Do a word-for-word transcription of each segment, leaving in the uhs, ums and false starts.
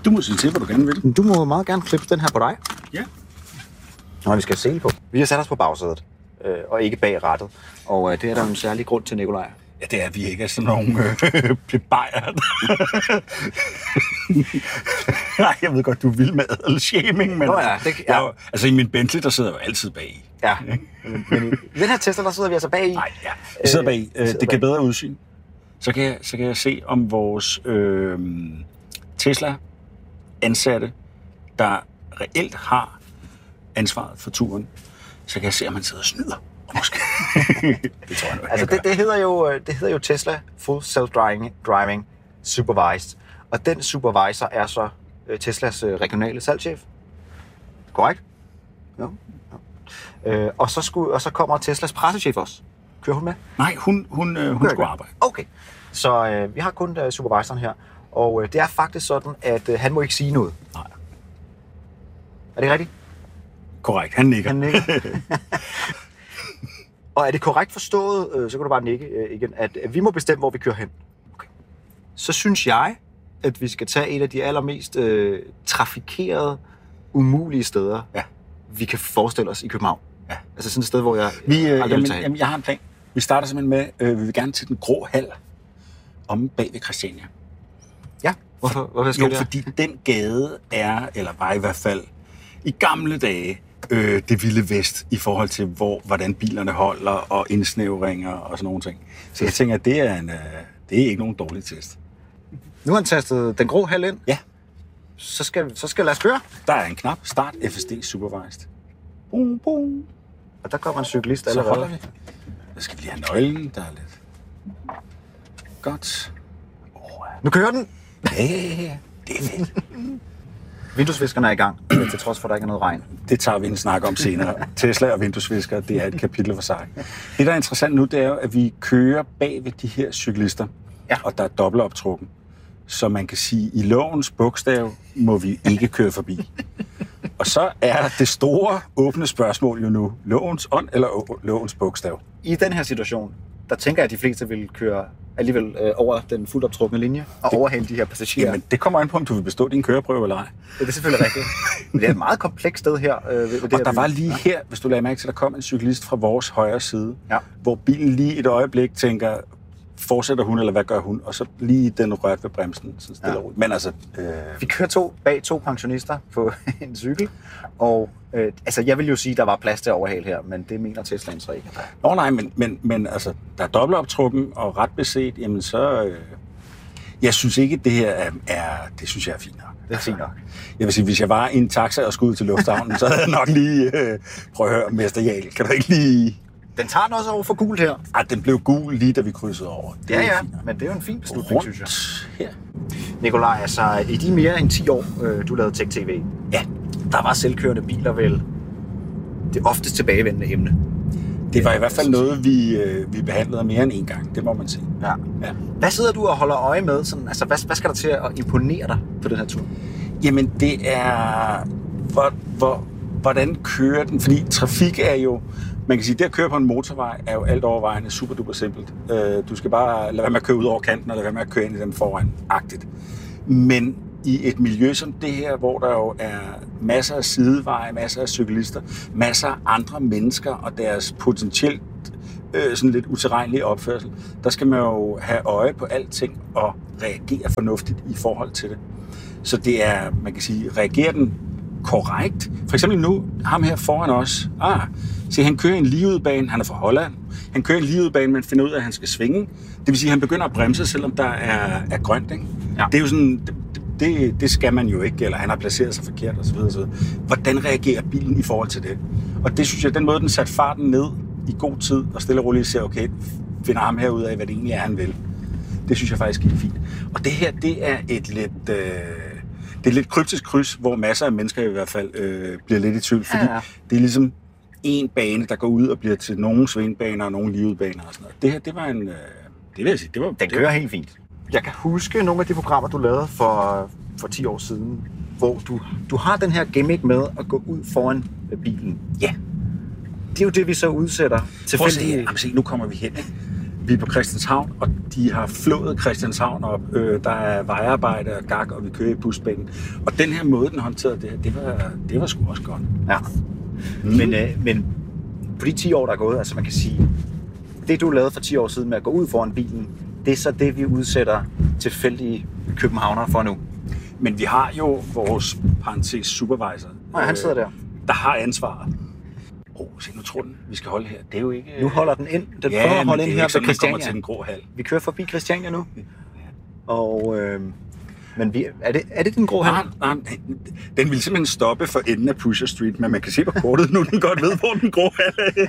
Du må sige til, hvad du gerne vil. Du må meget gerne klippe den her på dig. Ja. Nå, vi skal se på. Vi har sat os på bagsædet, øh, og ikke bag rattet. Og øh, det er der en særlig grund til, Nikolaj. Ja, det er, at vi ikke er sådan nogle øh, plebejer. Nej, jeg ved godt, du er vild med adelshaming, men Nå ja, det, ja. Jeg, altså i min Bentley, der sidder jeg jo altid bag. Ja, men i den her Tesla, der sidder vi altså bag i. Nej, ja. Jeg sidder bag. Øh, det giver bedre udsyn. Så kan, jeg, så kan jeg se, om vores øh, Tesla-ansatte, der reelt har ansvaret for turen, så kan jeg se, om man sidder og snyder. Måske. Det tror jeg nu, altså, det, det, hedder jo, det hedder jo Tesla Full Self-Driving Driving Supervised. Og den supervisor er så uh, Teslas uh, regionale salgschef. Korrekt? Ja. ja. Uh, og, så skulle, og så kommer Teslas pressechef også. Kører hun med? Nej, hun, hun, øh, hun, hun skulle arbejde. Okay. Så uh, vi har kun uh, supervisoren her. Og uh, det er faktisk sådan, at uh, han må ikke sige noget. Nej. Er det rigtigt? Korrekt. Han nikker. Han nikker. Og er det korrekt forstået, øh, så kan du bare nikke øh, igen, at, at vi må bestemme, hvor vi kører hen. Okay. Så synes jeg, at vi skal tage et af de allermest øh, trafikerede, umulige steder, ja. vi kan forestille os i København. Ja. Altså sådan et sted, hvor jeg vi, øh, aldrig jamen, vil jamen, jeg har en plan. Vi starter simpelthen med, øh, vi vil gerne til den grå hal om bag ved Christiania. Ja, hvorfor, hvorfor skal jo, det? Fordi den gade er, eller var i hvert fald, i gamle dage, Øh, det vilde vest i forhold til, hvor, hvordan bilerne holder og indsnævringer og sådan nogle ting. Så jeg tænker, at det er, en, øh, det er ikke nogen dårlig test. Nu har han tastet den grå hal ind. Ja. Så skal, så skal lad os køre. Der er en knap. Start F S D Supervised. Boom, boom. Og der kommer en cyklist allerede. Så allerede. holder vi. Der skal vi lige have nøglen. Der er lidt. Godt. Oh, nu kører den. Ja, ja, ja. Det er fedt. Vinduesviskerne er i gang, til trods for, at der ikke er noget regn. Det tager vi en snak om senere. Tesla og vinduesviskere, det er et kapitel for sig. Det, der er interessant nu, det er jo, at vi kører bag ved de her cyklister, ja. Og der er dobbeltoptrukken. Så man kan sige, at i lovens bogstav må vi ikke køre forbi. Og så er det store, åbne spørgsmål jo nu, lovens ånd eller lovens bogstav? I den her situation, der tænker jeg, at de fleste vil køre alligevel øh, over den fuldt optrukne linje og det, overhale de her passagerer. Jamen, det kommer an på, om du vil bestå din køreprøve eller ej. Det er selvfølgelig rigtigt. Men det er et meget komplekst sted her. Øh, ved det og her der by. var lige her, hvis du lagde mærke til, der kom en cyklist fra vores højre side, ja. Hvor bilen lige et øjeblik tænker, fortsætter hun, eller hvad gør hun? Og så lige den rørt ved bremsen, sådan stille ja. Men altså... Øh... Vi kører to, bag to pensionister på en cykel, og øh, altså, jeg vil jo sige, at der var plads til overhale her, men det mener Teslaen så ikke. Nå nej, men, men, men altså, der er dobbeltoptrukken, og ret beset, jamen så... Øh... Jeg synes ikke, det her er, er... Det synes jeg er fint nok. Det er fint nok. Jeg vil sige, hvis jeg var i en taxa og skulle ud til lufthavnen, så havde jeg nok lige... Øh... Prøv at høre, Mester Jarl, kan du ikke lige... Den tager den også over for gult her. Ej, den blev gul lige da vi krydsede over. Det ja, ja, men det er jo en fin beslutning, rundt synes jeg. Her. Nikolaj, altså i de mere end ti år, øh, du lavede Tech T V, ja. Der var selvkørende biler vel det oftest tilbagevendende emne. Det var i hvert fald noget, vi, øh, vi behandlede mere end en gang, det må man sige. Ja. Ja. Hvad sidder du og holder øje med? Sådan, altså, hvad, hvad skal der til at imponere dig på den her tur? Jamen, det er... Hvor, hvor, hvordan kører den? Fordi trafik er jo... Man kan sige, at det at køre på en motorvej er jo alt overvejende super duper simpelt. Du skal bare lade være med at køre ud over kanten, og lade være med at køre ind i den foran-agtigt. Men i et miljø som det her, hvor der jo er masser af sideveje, masser af cyklister, masser af andre mennesker og deres potentielt øh, sådan lidt utilregnelige opførsel, der skal man jo have øje på alting og reagere fornuftigt i forhold til det. Så det er, man kan sige, reagerer den korrekt. For eksempel nu, ham her foran os, ah, se, han kører en ligeudbane, han er fra Holland, han kører en ligeudbane, men finder ud af, at han skal svinge. Det vil sige, at han begynder at bremse, selvom der er, er grønt, ikke? Ja. Det er jo sådan, det, det, det skal man jo ikke, eller han har placeret sig forkert, osv. osv. Hvordan reagerer bilen i forhold til det? Og det synes jeg, den måde, den satte farten ned i god tid, og stille og roligt ser, okay, finder ham her ud af, hvad det egentlig er, han vil. Det synes jeg faktisk er fint. Og det her, det er et lidt... Øh, det er et lidt kryptisk kryds, hvor masser af mennesker i hvert fald øh, bliver lidt i tvivl, fordi ja, ja. Det er ligesom en bane, der går ud og bliver til nogle svingbaner og nogle ligeudbaner og sådan noget. Det her, det var en... Øh, det vil jeg sige, det var... Den kører helt fint. Jeg kan huske nogle af de programmer, du lavede for, for ti år siden, hvor du, du har den her gimmick med at gå ud foran bilen. Ja. Det er jo det, vi så udsætter. Prøv at se, jamen se, nu kommer vi hen, ikke? vi er på Christianshavn, og de har flået Christianshavn op. Øh, der er vejarbejde og gak, og vi kører i busbanen. Og den her måde, den håndterede det her, det var, det var sgu også godt. Ja. Mm. Men, øh, men på de ti år, der er gået, altså man kan sige, det du lavede for ti år siden med at gå ud foran bilen, det er så det, vi udsætter tilfældige københavnere for nu. Men vi har jo vores parentes supervisor. Nej, han sidder der. Der har ansvaret. Åh, oh, se, nu tror den, vi skal holde her. Det er jo ikke... Nu holder den ind. Den ja, prøver at holde ind her ved Christiania. Christiania. Kommer til den grå hal. Vi kører forbi Christiania nu. Og... Øh, men vi, er, det, er det den grå hal? Nej, nej, den vil simpelthen stoppe for enden af Pusher Street, men man kan se på kortet nu, den godt ved, hvor den grå hal er.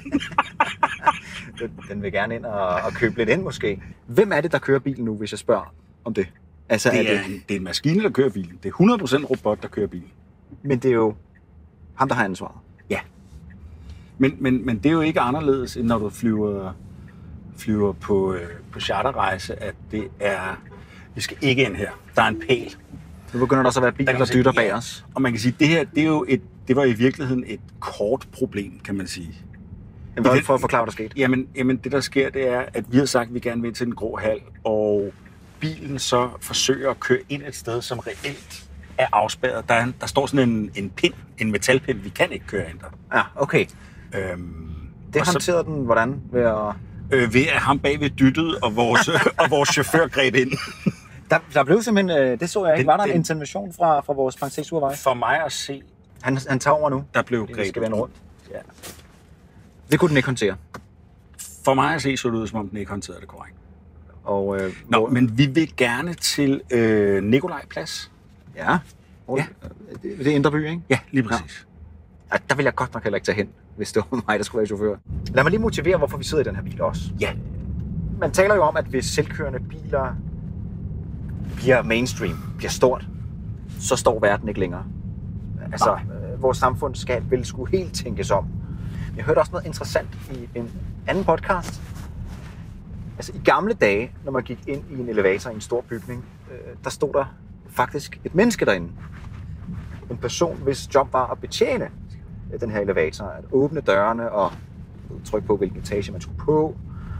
den, den vil gerne ind og, og købe lidt ind måske. Hvem er det, der kører bilen nu, hvis jeg spørger om det? Altså, det, er, er er det... det er en maskine, der kører bilen. Det er hundrede procent robot, der kører bilen. Men det er jo ham, der har ansvaret. Ja. Men, men, men det er jo ikke anderledes, end når du flyver, flyver på, øh, på charterrejse, at det er... Vi skal ikke ind her. Der er en pæl. Nu begynder der så at være biler, der, der dytter bag os. Og man kan sige, at det her, det er jo et, det var i virkeligheden et kort problem, kan man sige. Hvad det, for at forklare, hvad der skete? Jamen, jamen, det der sker, det er, at vi har sagt, at vi gerne vil til den grå hal, og bilen så forsøger at køre ind et sted, som reelt er afspærret. Der, er, der står sådan en, en pind, en metalpind, vi kan ikke køre ind der. Ja, okay. Øhm, det håndterede den hvordan? Ved at... Øh, ved at ham bagved dyttede, og vores, og vores chauffør greb ind. Der, der blev simpelthen, det så jeg ikke, den, var der den, en intervention fra, fra vores parentes supervisor? For mig at se... Han, han tager over nu. Der blev grebet. Skal vende rundt. Ja. Det kunne den ikke håndtere. For mig at se, så det ud, som om den ikke håndterede det korrekt. Og, øh, Nå, hvor... men vi vil gerne til øh, Nikolaj Plads. Ja. ja. Det, det er Indre By, ikke? Ja, lige præcis. Ja. Der vil jeg godt nok heller ikke tage hen, hvis det var mig, der skulle være chauffør. Lad mig lige motivere, hvorfor vi sidder i den her bil også. Ja. Man taler jo om, at hvis selvkørende biler bliver mainstream, bliver stort, så står verden ikke længere. Altså, øh, vores samfund skal vel skulle helt tænkes om. Jeg hørte også noget interessant i en anden podcast. Altså, i gamle dage, når man gik ind i en elevator i en stor bygning, øh, der stod der faktisk et menneske derinde. En person, hvis job var at betjene den her elevator, at åbne dørene og trykke på, hvilken etage man skulle på.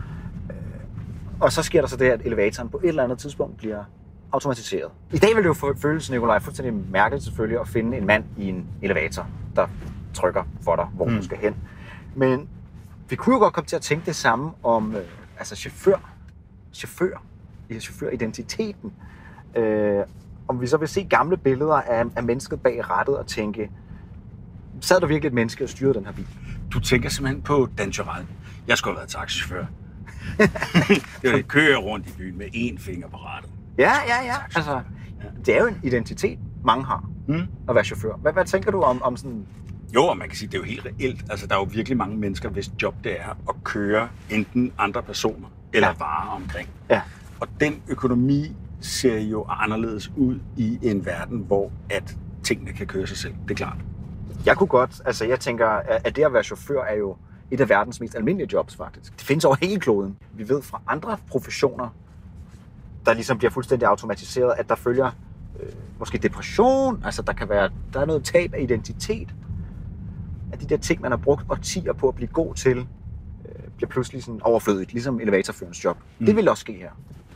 Og så sker der så det, at elevatoren på et eller andet tidspunkt bliver automatiseret. I dag vil det jo føles, Nikolaj, fuldstændig mærkeligt selvfølgelig at finde en mand i en elevator, der trykker for dig, hvor mm. du skal hen. Men vi kunne jo godt komme til at tænke det samme om øh, altså chauffør, chauffør, chaufføridentiteten. Øh, om vi så vil se gamle billeder af, af mennesket bag rattet og tænke, sad der virkelig et menneske og styrede den her bil? Du tænker simpelthen på Dan Turell. Jeg skulle have været taxichauffør. Det var det, kører rundt i byen med én finger på rattet. Ja, ja, ja. Altså, ja. Det er jo en identitet, mange har, mm. at være chauffør. Hvad, hvad tænker du om, om sådan... Jo, og man kan sige, det er jo helt reelt. Altså, der er jo virkelig mange mennesker, hvis job det er at køre enten andre personer eller ja. varer omkring. Ja. Og den økonomi ser jo anderledes ud i en verden, hvor at tingene kan køre sig selv. Det er klart. Jeg kunne godt, altså jeg tænker, at det at være chauffør er jo et af verdens mest almindelige jobs faktisk. Det findes over hele kloden. Vi ved fra andre professioner, der ligesom bliver fuldstændig automatiseret, at der følger øh, måske depression, altså der kan være, der er noget tab af identitet. At de der ting, man har brugt årtier på at blive god til, øh, bliver pludselig sådan overflødigt, ligesom elevatorførens job. Mm. Det vil også ske her.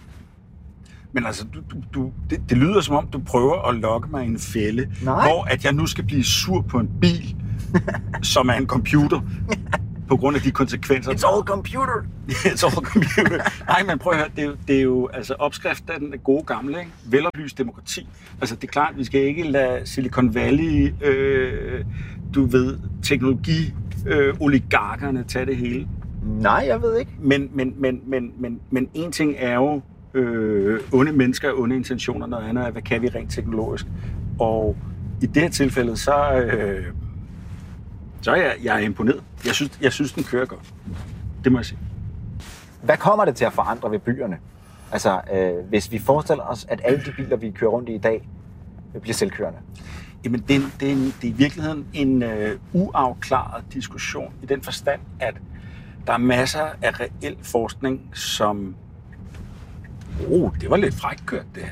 Men altså, du, du, du, det, det lyder som om, du prøver at lokke mig i en fælde, Nej. hvor at jeg nu skal blive sur på en bil, som er en computer, på grund af de konsekvenser. It's all computer! It's all computer. Nej, men prøv at høre, det er jo, det er jo altså opskriften af den gode gamle, ikke? Veloplyst demokrati. Altså, det er klart, vi skal ikke lade Silicon Valley, øh, du ved, teknologi, øh, oligarkerne tage det hele. Nej, jeg ved ikke. Men, men, men, men, men, men en ting er jo, Øh, onde mennesker og onde intentioner, noget andet er, hvad kan vi rent teknologisk. Og i det her tilfælde, så, øh, så er jeg, jeg er imponeret. Jeg synes, jeg synes, den kører godt. Det må jeg sige. Hvad kommer det til at forandre ved byerne? Altså, øh, hvis vi forestiller os, at alle de biler, vi kører rundt i i dag, bliver selvkørende. Jamen, det er, det er, en, det er i virkeligheden en øh, uafklaret diskussion i den forstand, at der er masser af reel forskning, som oh, det var lidt frækt kørt, det her.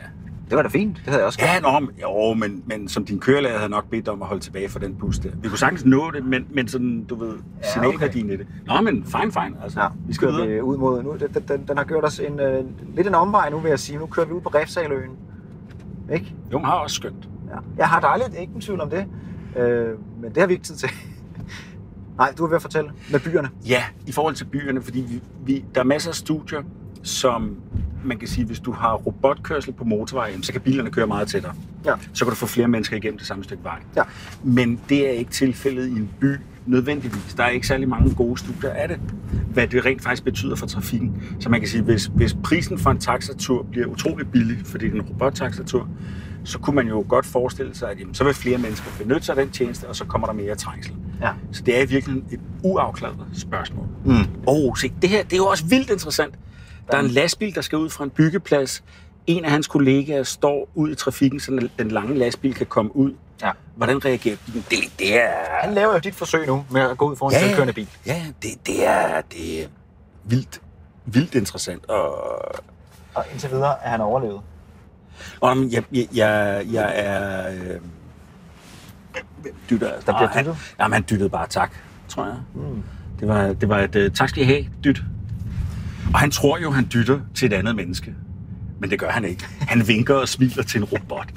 Det var da fint. Det havde jeg også Ja, nå, men, jo, men, men som din kørelærer havde nok bedt om at holde tilbage for den bus der. Vi kunne sagtens nå det, men, men sådan, du ved, Ja, signalværdien i det. Nå, men fine, fine. Altså, Ja, vi skal videre. vi ud mod nu. Den, den, den har gjort os en, øh, lidt en omvej nu, vil jeg sige. Nu kører vi ud på Refshaløen. Ikke? Jo, har også skønt. Ja. Jeg har dejligt, ikke en tvivl om det. Øh, men det har vi ikke tid til. Nej, du er ved at fortælle med byerne. Ja, i forhold til byerne, fordi vi, vi, der er masser af studier, som man kan sige, hvis du har robotkørsel på motorvejen, så kan bilerne køre meget tættere. Ja. Så kan du få flere mennesker igennem det samme stykke vej. Ja. Men det er ikke tilfældet i en by nødvendigvis. Der er ikke særlig mange gode studier af det, hvad det rent faktisk betyder for trafikken. Så man kan sige, hvis, hvis prisen for en taxatur bliver utrolig billig, fordi det er en robottaxatur, så kunne man jo godt forestille sig, at jamen, så vil flere mennesker benytte sig af den tjeneste, og så kommer der mere trængsel. Ja. Så det er i virkeligheden et uafklaret spørgsmål. Mm. Oh, se, det her det er jo også vildt interessant. Der er en lastbil, der skal ud fra en byggeplads. En af hans kollegaer står ud i trafikken, så den lange lastbil kan komme ud. Ja. Hvordan reagerer bilen? Det, det er... Han laver jo dit forsøg nu med at gå ud foran en Ja, selvkørende bil. Ja, det, det, er, det er vildt, vildt interessant. Og, Og indtil videre er han overlevet. og jeg, jeg, jeg, jeg er... Øh, dytter. Der bliver dyttet? Jamen, han dyttede bare tak, tror jeg. Mm. Det var, det var et uh, tak skal I have, dyt. Og han tror jo, han dytter til et andet menneske. Men det gør han ikke. Han vinker og smiler til en robot.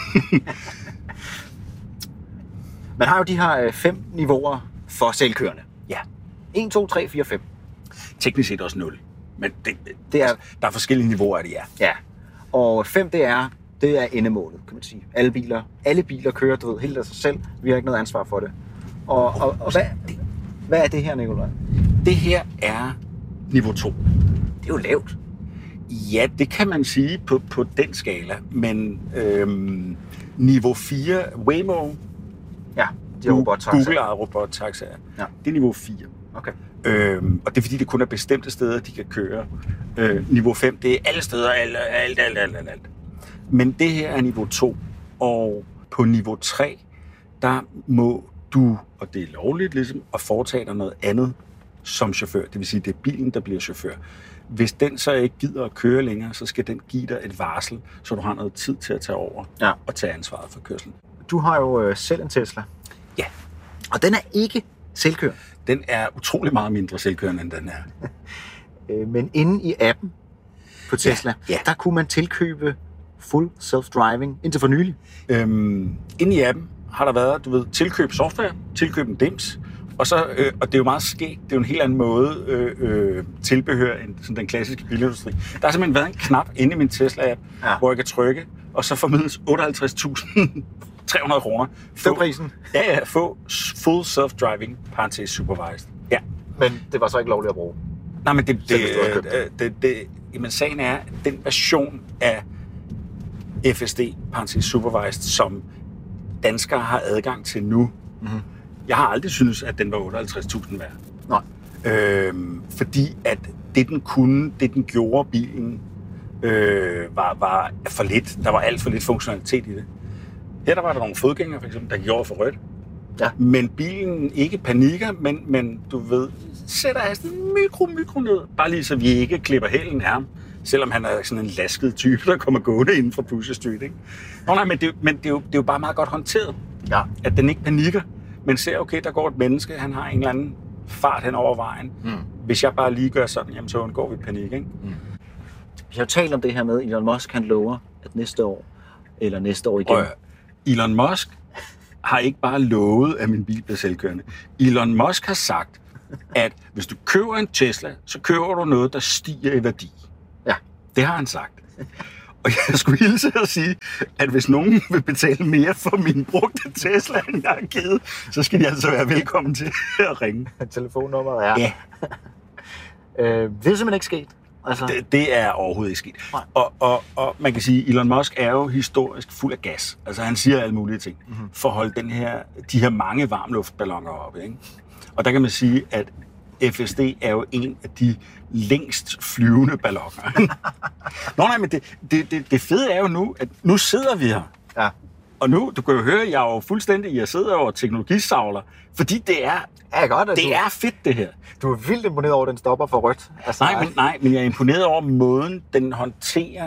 Man har jo de her øh, fem niveauer for selvkørende. Ja, en, to, tre, fire, fem. teknisk set også nul. Men det, Det er- der er forskellige niveauer af det, ja. Ja. Og fem, det er, det er endemålet, kan man sige. Alle biler, alle biler kører, du ved, helt af sig selv. Vi har ikke noget ansvar for det. Og, og, og hvad, hvad er det her, Nikolaj? Det her er niveau to. Det er jo lavt. Ja, det kan man sige på, på den skala. Men øhm, niveau fire, Waymo, Ja, de har robottaxaer. Google ejet robottaxaer, Ja. det er niveau fire. Okay. Øhm, og det er fordi, det kun er bestemte steder, de kan køre. Øh, niveau fem, det er alle steder, alt, alt, alt, alt, alt, alt. Men det her er niveau to. Og på niveau tre, der må du, og det er lovligt ligesom, at foretage dig noget andet som chauffør. Det vil sige, det er bilen, der bliver chauffør. Hvis den så ikke gider at køre længere, så skal den give dig et varsel, så du har noget tid til at tage over Ja. og tage ansvaret for kørslen. Du har jo øh, selv en Tesla. Ja, Og den er ikke selvkørende. den er utrolig meget mindre selvkørende, end den er. Øh, men inde i appen på Tesla, Ja, ja. der kunne man tilkøbe full self-driving indtil for nylig. Øhm, inde i appen har der været, du ved, tilkøb software, tilkøb en dims, og, så, øh, og det er jo meget skægt, det er jo en helt anden måde øh, øh, tilbehør end sådan den klassiske bilindustri. Der har simpelthen været en knap inde i min Tesla-app, Ja. hvor jeg kan trykke, og så formidles otteoghalvtreds tusind tre hundrede kroner. Det var prisen. Ja, ja, få full self-driving, parentes supervised. Ja. Men det var så ikke lovligt at bruge. Nej, men det, det, Selv hvis du havde købt det, det, det, jamen, sagen er, at den version af F S D, parentes supervised, som danskere har adgang til nu, Mm-hmm. jeg har aldrig syntes, at den var otteoghalvtreds tusind værd. Nej. Øhm, fordi at det, den kunne, det den gjorde bilen, øh, var, var for lidt. Der var alt for lidt funktionalitet i det. Her der var der nogle fodgængere, for eksempel, der gjorde for rødt. Ja. Men bilen ikke panikker, men, men du ved, sætter hasten mikro, mikro ned. Bare lige så vi ikke klipper hælen af ham. Selvom han er sådan en lasket type, der kommer gående inden fra Pusher Street, ikke? Nå nej, men, det, men det, er jo, det er jo bare meget godt håndteret, Ja. at den ikke panikker. Men ser, okay, der går et menneske, han har en eller anden fart hen over vejen. Mm. Hvis jeg bare lige gør sådan, jamen så undgår vi panik, ikke? Vi har jo talt om det her med, Elon Musk han lover, at næste år, eller næste år igen. Og Elon Musk har ikke bare lovet, at min bil bliver selvkørende. Elon Musk har sagt, at hvis du køber en Tesla, så køber du noget, der stiger i værdi. Ja. Det har han sagt. Og jeg skulle hilse at sige, at hvis nogen vil betale mere for min brugte Tesla, end jeg har givet, så skal de altså være velkommen til at ringe. Telefonnummeret er. Ja. Øh, det er simpelthen ikke sket. Altså, Det, det er overhovedet ikke sket. Nej. Og, og, og man kan sige, at Elon Musk er jo historisk fuld af gas. Altså han siger alle mulige ting Mhm. for at holde den her, de her mange varmluftballoner oppe. Ikke? Og der kan man sige, at F S D er jo en af de længst flyvende balloner. Nå nej, men det, det, det, det fede er jo nu, at nu sidder vi her. ja. Og nu, du kan jo høre, jeg er jo fuldstændig, jeg sidder over teknologisavler, fordi det er, Ja, godt, at det du, er fedt det her. du er vildt imponeret over, at den stopper for rødt. Altså, Nej, men, nej, men jeg er imponeret over måden, den håndterer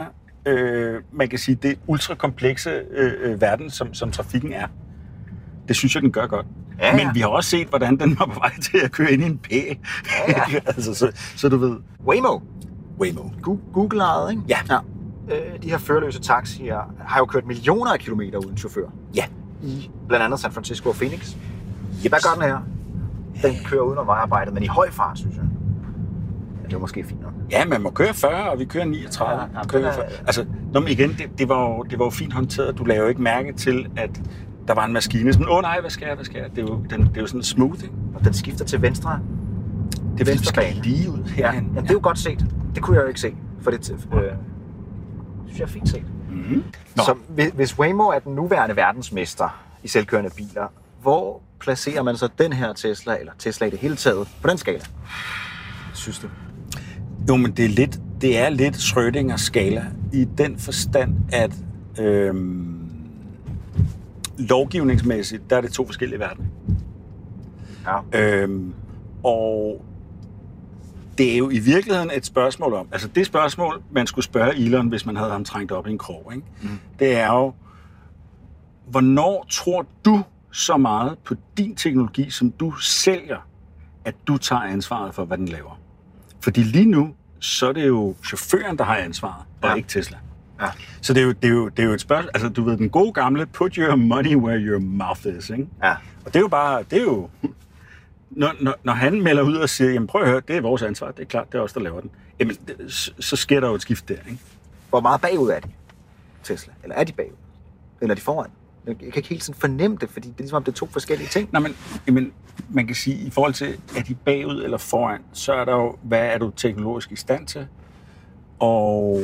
øh, man kan sige, det ultrakomplekse øh, verden, som, som trafikken er. Det synes jeg, den gør godt. Ja, ja. Men vi har også set, hvordan den var på vej til at køre ind i en pæl. Ja, ja. altså, så, så du ved... Waymo. Waymo. Google-ejet, ikke? Ja. ja. Øh, de her førerløse taxier har jo kørt millioner af kilometer uden chauffør. Ja. I blandt andet San Francisco og Phoenix. Yep. Hvad gør den her? Den kører uden om vejarbejdet, men i høj fart, synes jeg. Ja, det er måske fint nok. Ja, man må køre fyrre, og vi kører niogtredive. Ja, ja, kører fyrre. Altså, når igen, det, det, var jo, det var jo fint håndteret. Du lavede jo ikke mærke til, at der var en maskine, som, åh oh, nej, hvad skal jeg, hvad skal jeg? Det er jo, den, det er jo sådan smooth, ikke? Og den skifter til venstre. Det venstre skal lige ud herhen. Ja, ja, det er jo godt set. Det kunne jeg jo ikke se, for det øh, synes jeg er fint set. Mm-hmm. Så hvis Waymo er den nuværende verdensmester i selvkørende biler, hvor placerer man så den her Tesla, eller Tesla i det hele taget, på den skala, synes du? Jo, men det er lidt, det er lidt Schrödingers skala, i den forstand, at øhm, lovgivningsmæssigt, der er det to forskellige verdener. Ja. Øhm, og det er jo i virkeligheden et spørgsmål om, altså det spørgsmål, man skulle spørge Elon, hvis man havde ham trængt op i en krog, ikke? Mm. Det er jo, hvornår tror du så meget på din teknologi, som du sælger, at du tager ansvaret for, hvad den laver? Fordi lige nu, så er det jo chaufføren, der har ansvaret, og ja. ikke Tesla. Ja. Så det er, jo, det, er jo, det er jo et spørgsmål, altså du ved, den gode gamle, put your money where your mouth is, ikke? Ja. Og det er jo bare, det er jo, når, når, når han melder ud og siger, jamen prøv at høre, det er vores ansvar, det er klart, det er os, der laver den, jamen det, så, så sker der jo et skift der, ikke? Hvor meget bagud er de, Tesla? Eller er de bagud? Eller er de foran? Jeg kan ikke helt sådan fornemme det, fordi det er ligesom, om det er to forskellige ting. Nej, men, men man kan sige, i forhold til, er de bagud eller foran, så er der jo, hvad er du teknologisk i stand til? Og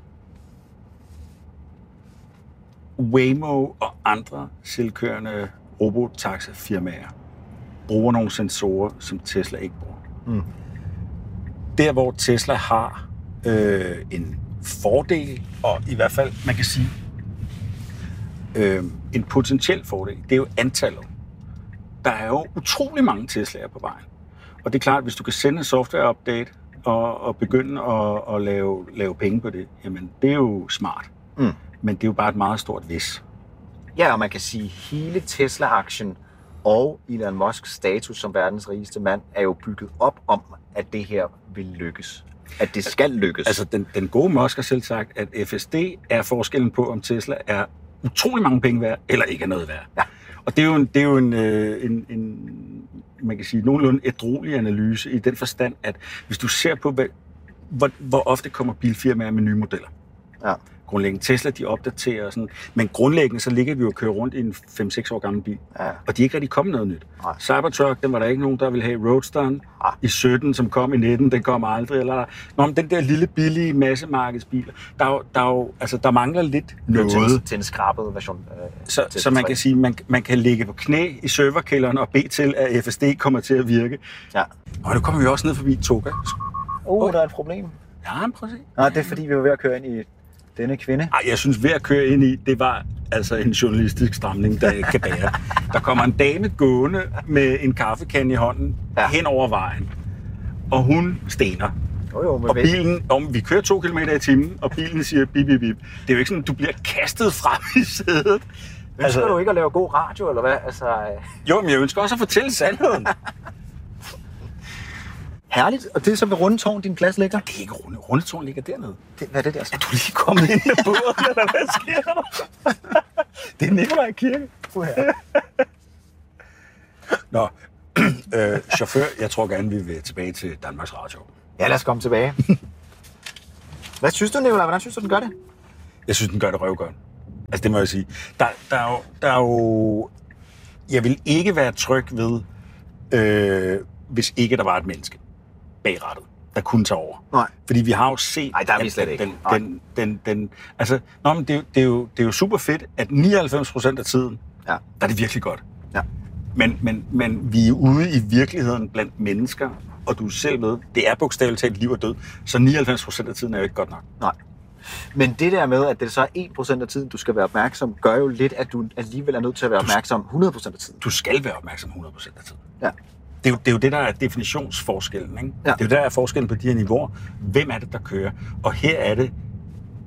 Waymo og andre selvkørende robotaxafirmaer bruger nogle sensorer, som Tesla ikke bruger. Mm. Der, hvor Tesla har øh, en fordel, og i hvert fald, man kan sige, øh, en potentiel fordel, det er jo antallet. Der er jo utrolig mange Tesla'er på vejen. Og det er klart, at hvis du kan sende en software-update og, og begynde at, at lave, lave penge på det, jamen det er jo smart. Mm. Men det er jo bare et meget stort hvis. Ja, og man kan sige, at hele Tesla-aktien og Elon Musks status som verdens rigeste mand er jo bygget op om, at det her vil lykkes. At det skal lykkes. Altså, den, den gode Musk har selv sagt, at F S D er forskellen på, om Tesla er utrolig mange penge værd, eller ikke er noget værd. Ja. Og det er jo en, det er jo en, en, en man kan sige, nogenlunde ædruelig analyse i den forstand, at hvis du ser på, hvad, hvor, hvor ofte kommer bilfirmaer med nye modeller. Ja. Grundlæggende Tesla, de opdaterer og sådan, men grundlæggende så ligger vi jo og kører rundt i en fem seks år gammel bil, ja. Og de er ikke rigtig kommet noget nyt. Nej. Cybertruck, den var der ikke nogen, der ville have. Roadsteren ja. i sytten, som kom i nitten, den kom aldrig. Eller, nå, men den der lille, billige massemarkedsbiler, der, er jo, der, er jo, altså, der mangler lidt noget. Til, til en skrabet version. Øh, så så man kan sige, man, man kan ligge på knæ i serverkælderen og bede til, at F S D kommer til at virke. Ja. Og nu kommer vi også ned forbi Toga. Åh, oh, der er et problem. Ja, men prøv at se. Nå, det er fordi, vi var ved at køre ind i denne kvinde. Ej, jeg synes, ved at køre ind i, det var altså en journalistisk stramning, der kan bære. Der kommer en dame gående med en kaffekande i hånden ja. hen over vejen, og hun stener. Jo, jo, og bilen, om vi kører to kilometer i timen, og bilen siger bip, bip, bip. Det er jo ikke sådan, at du bliver kastet frem i sædet. Ønsker altså, du ikke at lave god radio, eller hvad? Altså, jo, men jeg ønsker også at fortælle sandheden. Herligt. Og det er så ved Rundetårn, din plads ligger? Det er ikke Runde. Rundetårn ligger dernede. Det, hvad er det der så? Er du lige kommet ind med båden, eller hvad sker der? Det er Nikolaj Kirke. Nå, øh, chauffør, jeg tror gerne, vi vil tilbage til Danmarks Radio. Ja, lad os komme tilbage. Hvad synes du, Nikolaj? Hvordan synes du, den gør det? Jeg synes, den gør det røvgodt. Altså, det må jeg sige. Der, der, er jo, der er jo... Jeg vil ikke være tryg ved, øh, hvis ikke der var et menneske bag rattet, der kunne tage over. Nej. Fordi vi har jo set... Nej, der er vi slet ikke. Den, den, den, den, altså, nå, men det, det, er jo, det er jo super fedt, at nioghalvfems procent af tiden, ja. der er det virkelig godt. Ja. Men, men, men vi er ude i virkeligheden blandt mennesker, og du er selv med, det er bogstaveligt talt liv og død, så nioghalvfems procent af tiden er jo ikke godt nok. Nej. Men det der med, at det så er en procent af tiden, du skal være opmærksom, gør jo lidt, at du alligevel er nødt til at være opmærksom hundrede procent af tiden. Du skal være opmærksom hundrede procent af tiden. Ja. Det er, jo, det er jo det, der er definitionsforskellen. Ikke? Ja. Det er jo der er forskellen på de her niveauer. Hvem er det, der kører? Og her er det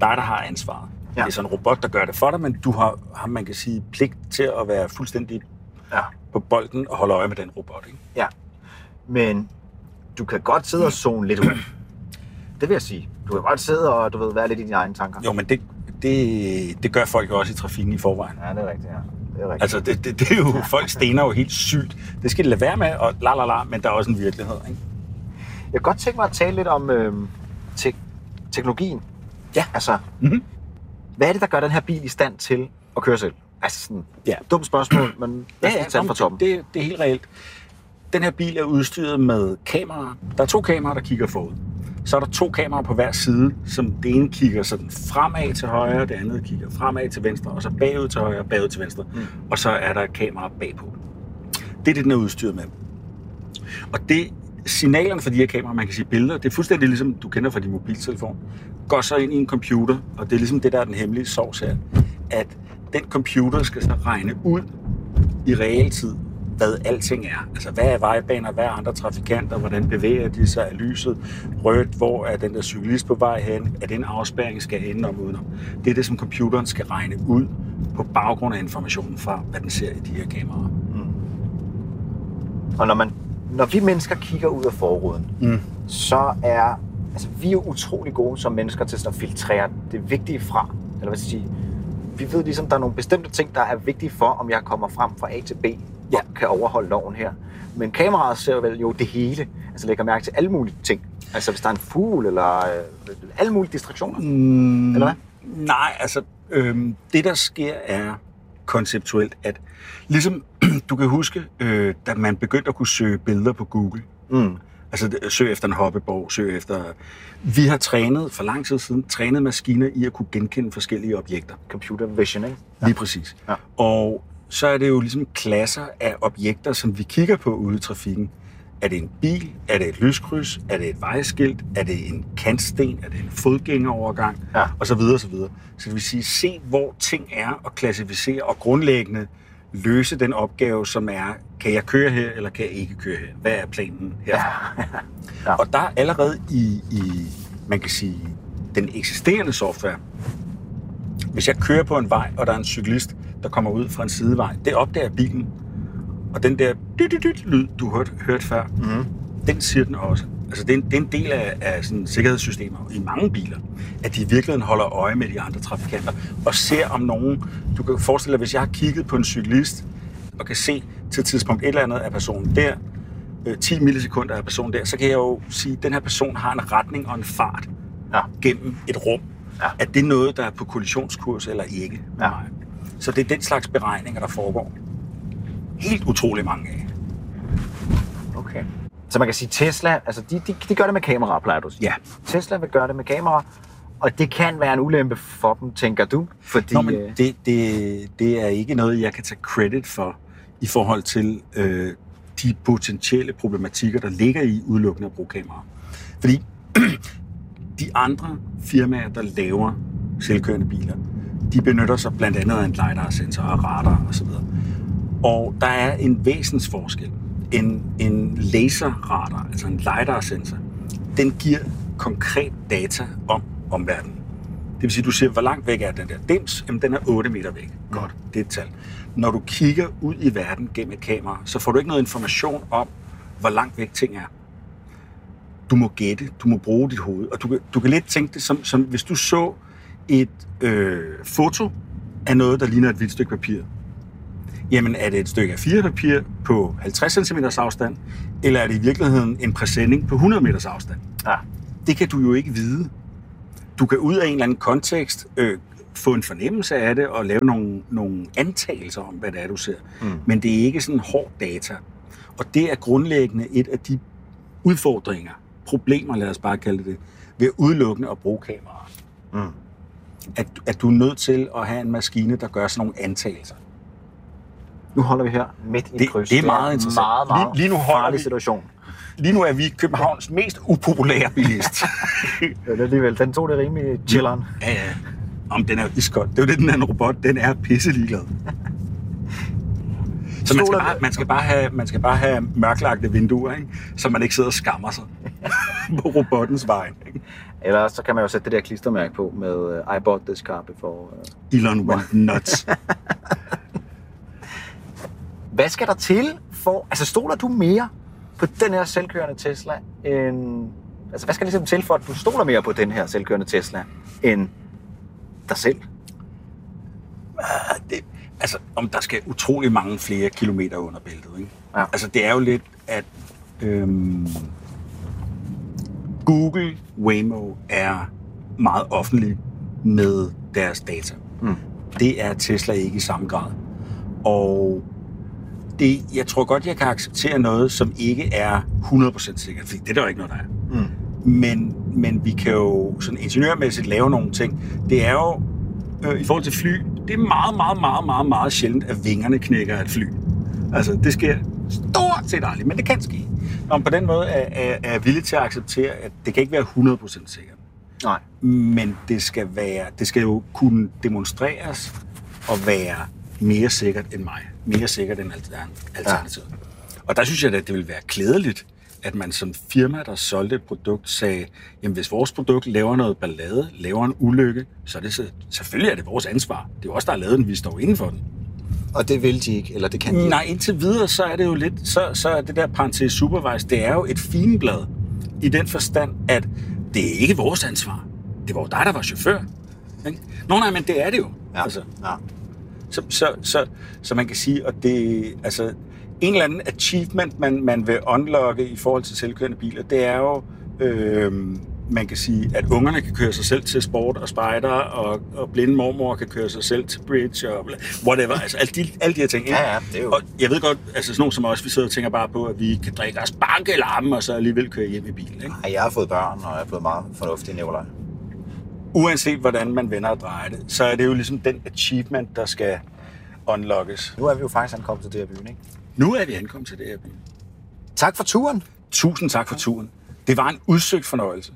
dig, der har ansvaret. Ja. Det er sådan en robot, der gør det for dig, men du har, har man kan sige, pligt til at være fuldstændig ja. på bolden og holde øje med den robot, ikke? Ja, men du kan godt sidde og zone lidt ud. Det vil jeg sige. Du kan godt sidde og du ved, være lidt i dine egne tanker. Jo, men det, det, det gør folk jo også i trafikken i forvejen. Ja, det er rigtigt, ja. Det er rigtigt. Altså, det, det, det er jo, folk stener jo helt sygt. Det skal de lade være med, og la la la, men der er også en virkelighed, ikke? Jeg kan godt tænke mig at tale lidt om øh, te- teknologien. Ja. Altså, mm-hmm. hvad er det, der gør den her bil i stand til at køre selv? Altså sådan, ja. Dumt spørgsmål, men ja, ja, tage fra toppen. Det, det er helt reelt. Den her bil er udstyret med kameraer. Der er to kameraer, der kigger forud. Så er der to kameraer på hver side, som det ene kigger sådan fremad til højre, det andet kigger fremad til venstre, og så bagud til højre, bagud til venstre. Mm. Og så er der et kamera bagpå. Det er det, den er udstyret med. Og det signalerne fra de her kameraer, man kan sige billeder, det er fuldstændig ligesom du kender fra din mobiltelefon, går så ind i en computer, og det er ligesom det, der er den hemmelige sovs her, at den computer skal så regne ud i realtid, hvad alting er. Altså, hvad er vejbaner, hvad er andre trafikanter, hvordan bevæger de sig af lyset, rødt, hvor er den der cyklist på vej hen, er den afspærring skal ende om udenom. Det er det, som computeren skal regne ud på baggrund af informationen fra, hvad den ser i de her kameraer. Mm. Og når man Når vi mennesker kigger ud af forruden, mm. så er altså, vi er jo utrolig gode som mennesker til at filtrere det vigtige fra. Eller hvad skal jeg sige? Vi ved ligesom, der er nogle bestemte ting, der er vigtige for, om jeg kommer frem fra A til B ja. og kan overholde loven her. Men kameraet ser vel jo det hele. Altså lægger mærke til alle mulige ting. Altså hvis der er en fugl, eller øh, alle mulige distraktioner. Mm. Eller hvad? Nej, altså øh, det der sker er konceptuelt, at ligesom du kan huske, øh, da man begyndte at kunne søge billeder på Google. Mm. Altså søg efter en hoppeborg, søg efter... Vi har trænet, for lang tid siden, trænet maskiner i at kunne genkende forskellige objekter. Computer vision, ikke? Ja. Lige præcis. Ja. Og så er det jo ligesom klasser af objekter, som vi kigger på ude i trafikken. Er det en bil? Er det et lyskryds? Er det et vejskilt? Er det en kantsten? Er det en fodgængerovergang? Ja. Og så videre, og så videre. Så det vil sige, se hvor ting er og klassificere og grundlæggende løse den opgave, som er, kan jeg køre her, eller kan jeg ikke køre her? Hvad er planen herfra? Ja. Ja. Og der er allerede i, i, man kan sige, den eksisterende software, hvis jeg kører på en vej, og der er en cyklist, der kommer ud fra en sidevej, det opdager bilen. Og den der lyd, du hørte, hørte før, mm. den siger den også. Altså, det er en, det er en del af, af sådan sikkerhedssystemer i mange biler, at de i virkeligheden holder øje med de andre trafikanter og ser om nogen. Du kan forestille dig, hvis jeg har kigget på en cyklist og kan se til et tidspunkt et eller andet af personen der, øh, ti millisekunder af personen der, så kan jeg jo sige, at den her person har en retning og en fart ja. gennem et rum. Ja. Er det noget, der er på kollisionskurs eller ikke? Ja. Nej. Så det er den slags beregninger, der foregår. Helt utrolig mange af. Okay. Så man kan sige, Tesla, altså de, de, de gør det med kameraer, plejer du at sige. Ja. Tesla vil gøre det med kameraer, og det kan være en ulempe for dem, tænker du? Fordi, Nå, men det, det, det er ikke noget, jeg kan tage credit for i forhold til øh, de potentielle problematikker, der ligger i udelukkende at bruge kameraer. Fordi de andre firmaer, der laver selvkørende biler, de benytter sig blandt andet af en lidar-sensor og radar osv. Og der er en væsensforskel. En, en laserradar, altså en lidar-sensor, den giver konkret data om omverdenen. Det vil sige, du siger, hvor langt væk er den der dims? Jamen, den er otte meter væk. Godt, det er et tal. Når du kigger ud i verden gennem et kamera, så får du ikke noget information om, hvor langt væk ting er. Du må gætte, du må bruge dit hoved, og du kan, du kan lidt tænke det som, som hvis du så et øh, foto af noget, der ligner et hvidt stykke papir. Jamen, er det et stykke A fire papir på halvtreds centimeter afstand, eller er det i virkeligheden en præsending på hundrede meters afstand? Ja. Det kan du jo ikke vide. Du kan ud af en eller anden kontekst øh, få en fornemmelse af det og lave nogle, nogle antagelser om, hvad det er, du ser. Mm. Men det er ikke sådan hård data. Og det er grundlæggende et af de udfordringer, problemer, lad os bare kalde det, ved udelukkende at bruge kameraer. Mm. At, at du er nødt til at have en maskine, der gør sådan nogle antagelser. Nu holder vi her midt i det, kryds. Det er meget interessant. Meget, meget lige, lige nu farlig vi, situation. Lige nu er vi Københavns mest upopulære bilist. Ja, det er alligevel. Den tog det rimelig chilleren. Ja, ja. Om den er jo iskold. Det er jo det, den anden robot, den er pisse ligeglad. Så man skal, bare, man, skal bare have, man skal bare have mørklagte vinduer, ikke? Så man ikke sidder og skammer sig på robottens vej. Ikke? Eller så kan man jo sætte det der klistermærke på med uh, I bought this car before. Uh... Elon went nuts. Hvad skal der til for... Altså, stoler du mere på den her selvkørende Tesla end... Altså, hvad skal det til for, at du stoler mere på den her selvkørende Tesla end dig selv? Uh, det, altså, om der skal utrolig mange flere kilometer under bæltet, ikke? Ja. Altså, det er jo lidt, at øhm, Google Waymo er meget offentlig med deres data. Mm. Det er Tesla ikke i samme grad. Og det, jeg tror godt, jeg kan acceptere noget, som ikke er hundrede procent sikkert, fordi det er der jo ikke noget, der er. Mm. Men, men vi kan jo sådan ingeniørmæssigt lave nogle ting. Det er jo, øh, i forhold til fly, det er meget, meget, meget, meget, meget sjældent, at vingerne knækker af et fly. Altså, det sker stort set aldrig, men det kan ske. Og på den måde er, er, er jeg villig til at acceptere, at det kan ikke være hundrede procent sikkert. Nej. Men det skal, være, det skal jo kunne demonstreres og være mere sikkert end mig. Mere sikkert end alternativet. Ja. Og der synes jeg, at det vil være klædeligt, at man som firma, der solgte et produkt, sagde, jamen hvis vores produkt laver noget ballade, laver en ulykke, så er det selvfølgelig er det vores ansvar. Det er jo os, der har lavet den, vi står inden for den. Og det vil de ikke, eller det kan de ikke? Nej, indtil videre, så er det jo lidt, så, så er det der parentes supervise, det er jo et figenblad i den forstand, at det er ikke vores ansvar. Det var jo dig, der var chauffør. Ikke? Nå nej, men det er det jo. Ja. Altså. Ja. Så, så, så, så man kan sige, at det, altså, en eller anden achievement, man, man vil unlocke i forhold til selvkørende biler, det er jo, øh, man kan sige, at ungerne kan køre sig selv til sport og spejder, og, og blinde mormor kan køre sig selv til bridge, og whatever, altså alle de, alle de her ting. Ikke? Ja, ja, det er jo... Og jeg ved godt, altså sådan nogen som os, vi sidder og tænker bare på, at vi kan drikke os banke larmen, og så alligevel køre hjem i bilen. Ikke? Ja, jeg har fået børn, og jeg er blevet meget fornuftig, Nikolaj. Uanset hvordan man vender og drejer det, så er det jo ligesom den achievement, der skal unlockes. Nu er vi jo faktisk ankommet til det her byen, ikke? Nu er vi ankommet til det her byen. Tak for turen. Tusind tak for turen. Det var en udsøgt fornøjelse.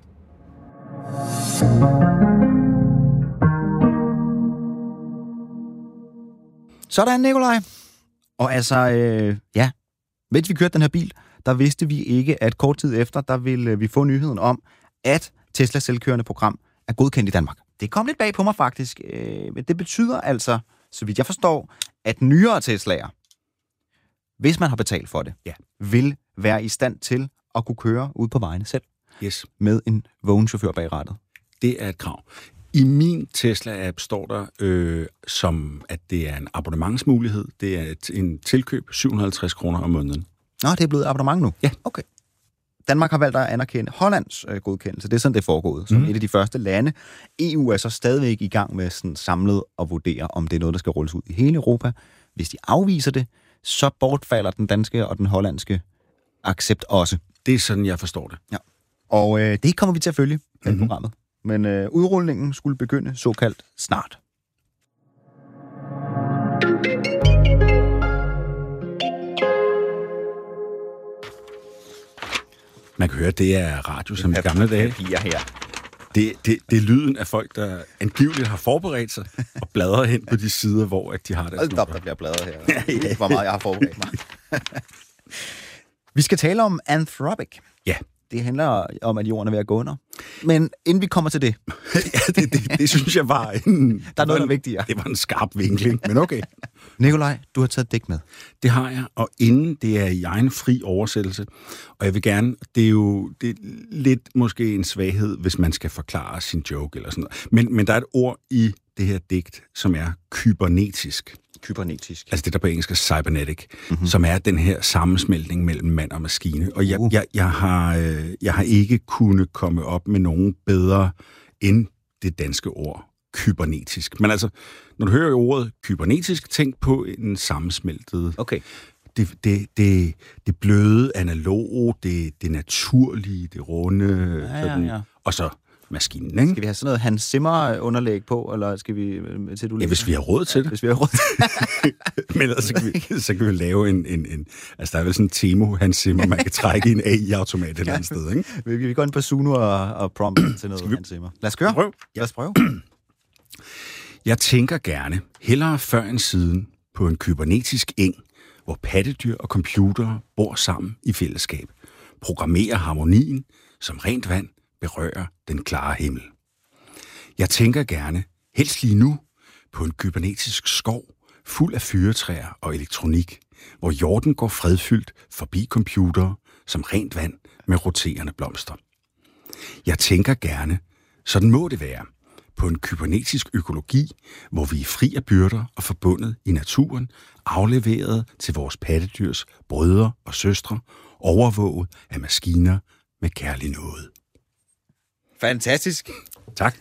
Sådan, Nikolaj. Og altså, øh, ja, mens vi kørte den her bil, der vidste vi ikke, at kort tid efter, der ville vi få nyheden om, at Teslas selvkørende program er godkendt i Danmark. Det kom lidt bag på mig faktisk, øh, men det betyder altså, så vidt jeg forstår, at nyere Teslaer, hvis man har betalt for det, ja, vil være i stand til at kunne køre ud på vejene selv. Yes. Med en vågen chauffør bag rattet. Det er et krav. I min Tesla-app står der, øh, som at det er en abonnementsmulighed. Det er et, en tilkøb syv hundrede og halvtreds kroner om måneden. Nå, det er blevet abonnement nu? Ja. Okay. Danmark har valgt at anerkende Hollands øh, godkendelse. Det er sådan, det er foregået. Som mm. et af de første lande. E U er så stadigvæk i gang med sådan samlet at vurdere, om det er noget, der skal rulles ud i hele Europa. Hvis de afviser det, så bortfalder den danske og den hollandske accept også. Det er sådan, jeg forstår det. Ja. Og øh, det kommer vi til at følge i mm-hmm. programmet. Men øh, udrulningen skulle begynde såkaldt snart. Man kan høre, at det er radio som i gamle dage. Her. Det, det, det er lyden af folk, der angiveligt har forberedt sig og bladrer hen på de sider, hvor at de har deres studier. Der bliver bladret her. Ja, ja. Hvor meget jeg har forberedt mig. Vi skal tale om Anthropic. Ja. Det handler om, at jorden er ved at gå under. Men inden vi kommer til det... ja, det, det, det synes jeg var en... Der er noget, der er vigtigere. Det var en skarp vinkling, men okay. Nikolaj, du har taget dæk med. Det har jeg, og inden det er i egen fri oversættelse. Og jeg vil gerne... Det er jo det er lidt måske en svaghed, hvis man skal forklare sin joke eller sådan noget. Men, men der er et ord i det her digt, som er kybernetisk. Kybernetisk. Altså det, der på engelsk er cybernetic, mm-hmm. som er den her sammensmeltning mellem mand og maskine. Og jeg, uh. jeg, jeg, har, øh, jeg har ikke kunnet komme op med nogen bedre end det danske ord kybernetisk. Men altså, når du hører ordet kybernetisk, tænk på en sammensmeltet... Okay. Det, det, det, det bløde, analoge, det, det naturlige, det runde, ja, sådan, ja, ja. Og så maskinen, ikke? Skal vi have sådan noget Hans Zimmer-underlæg på, eller skal vi... Til, du ja, hvis vi har råd til det. Hvis vi har råd til det. Men ellers så kan, vi, så kan vi lave en, en, en... Altså, der er vel sådan en Temo Hans Zimmer, man kan trække i en A I-automat et eller andet sted, ikke? Vi, vi går ind på Suno og, og prompt til noget vi... Hans Zimmer. Lad os køre. Prøv. Lad os prøve. Jeg tænker gerne, hellere før end siden, på en kybernetisk eng, hvor pattedyr og computere bor sammen i fællesskab, programmerer harmonien, som rent vand, berører den klare himmel. Jeg tænker gerne, helst lige nu, på en kybernetisk skov, fuld af fyretræer og elektronik, hvor jorden går fredfyldt forbi computere som rent vand med roterende blomster. Jeg tænker gerne, sådan må det være, på en kybernetisk økologi, hvor vi er fri af byrder og forbundet i naturen, afleveret til vores pattedyrs brødre og søstre, overvåget af maskiner med kærlig nåde. Fantastisk. Tak.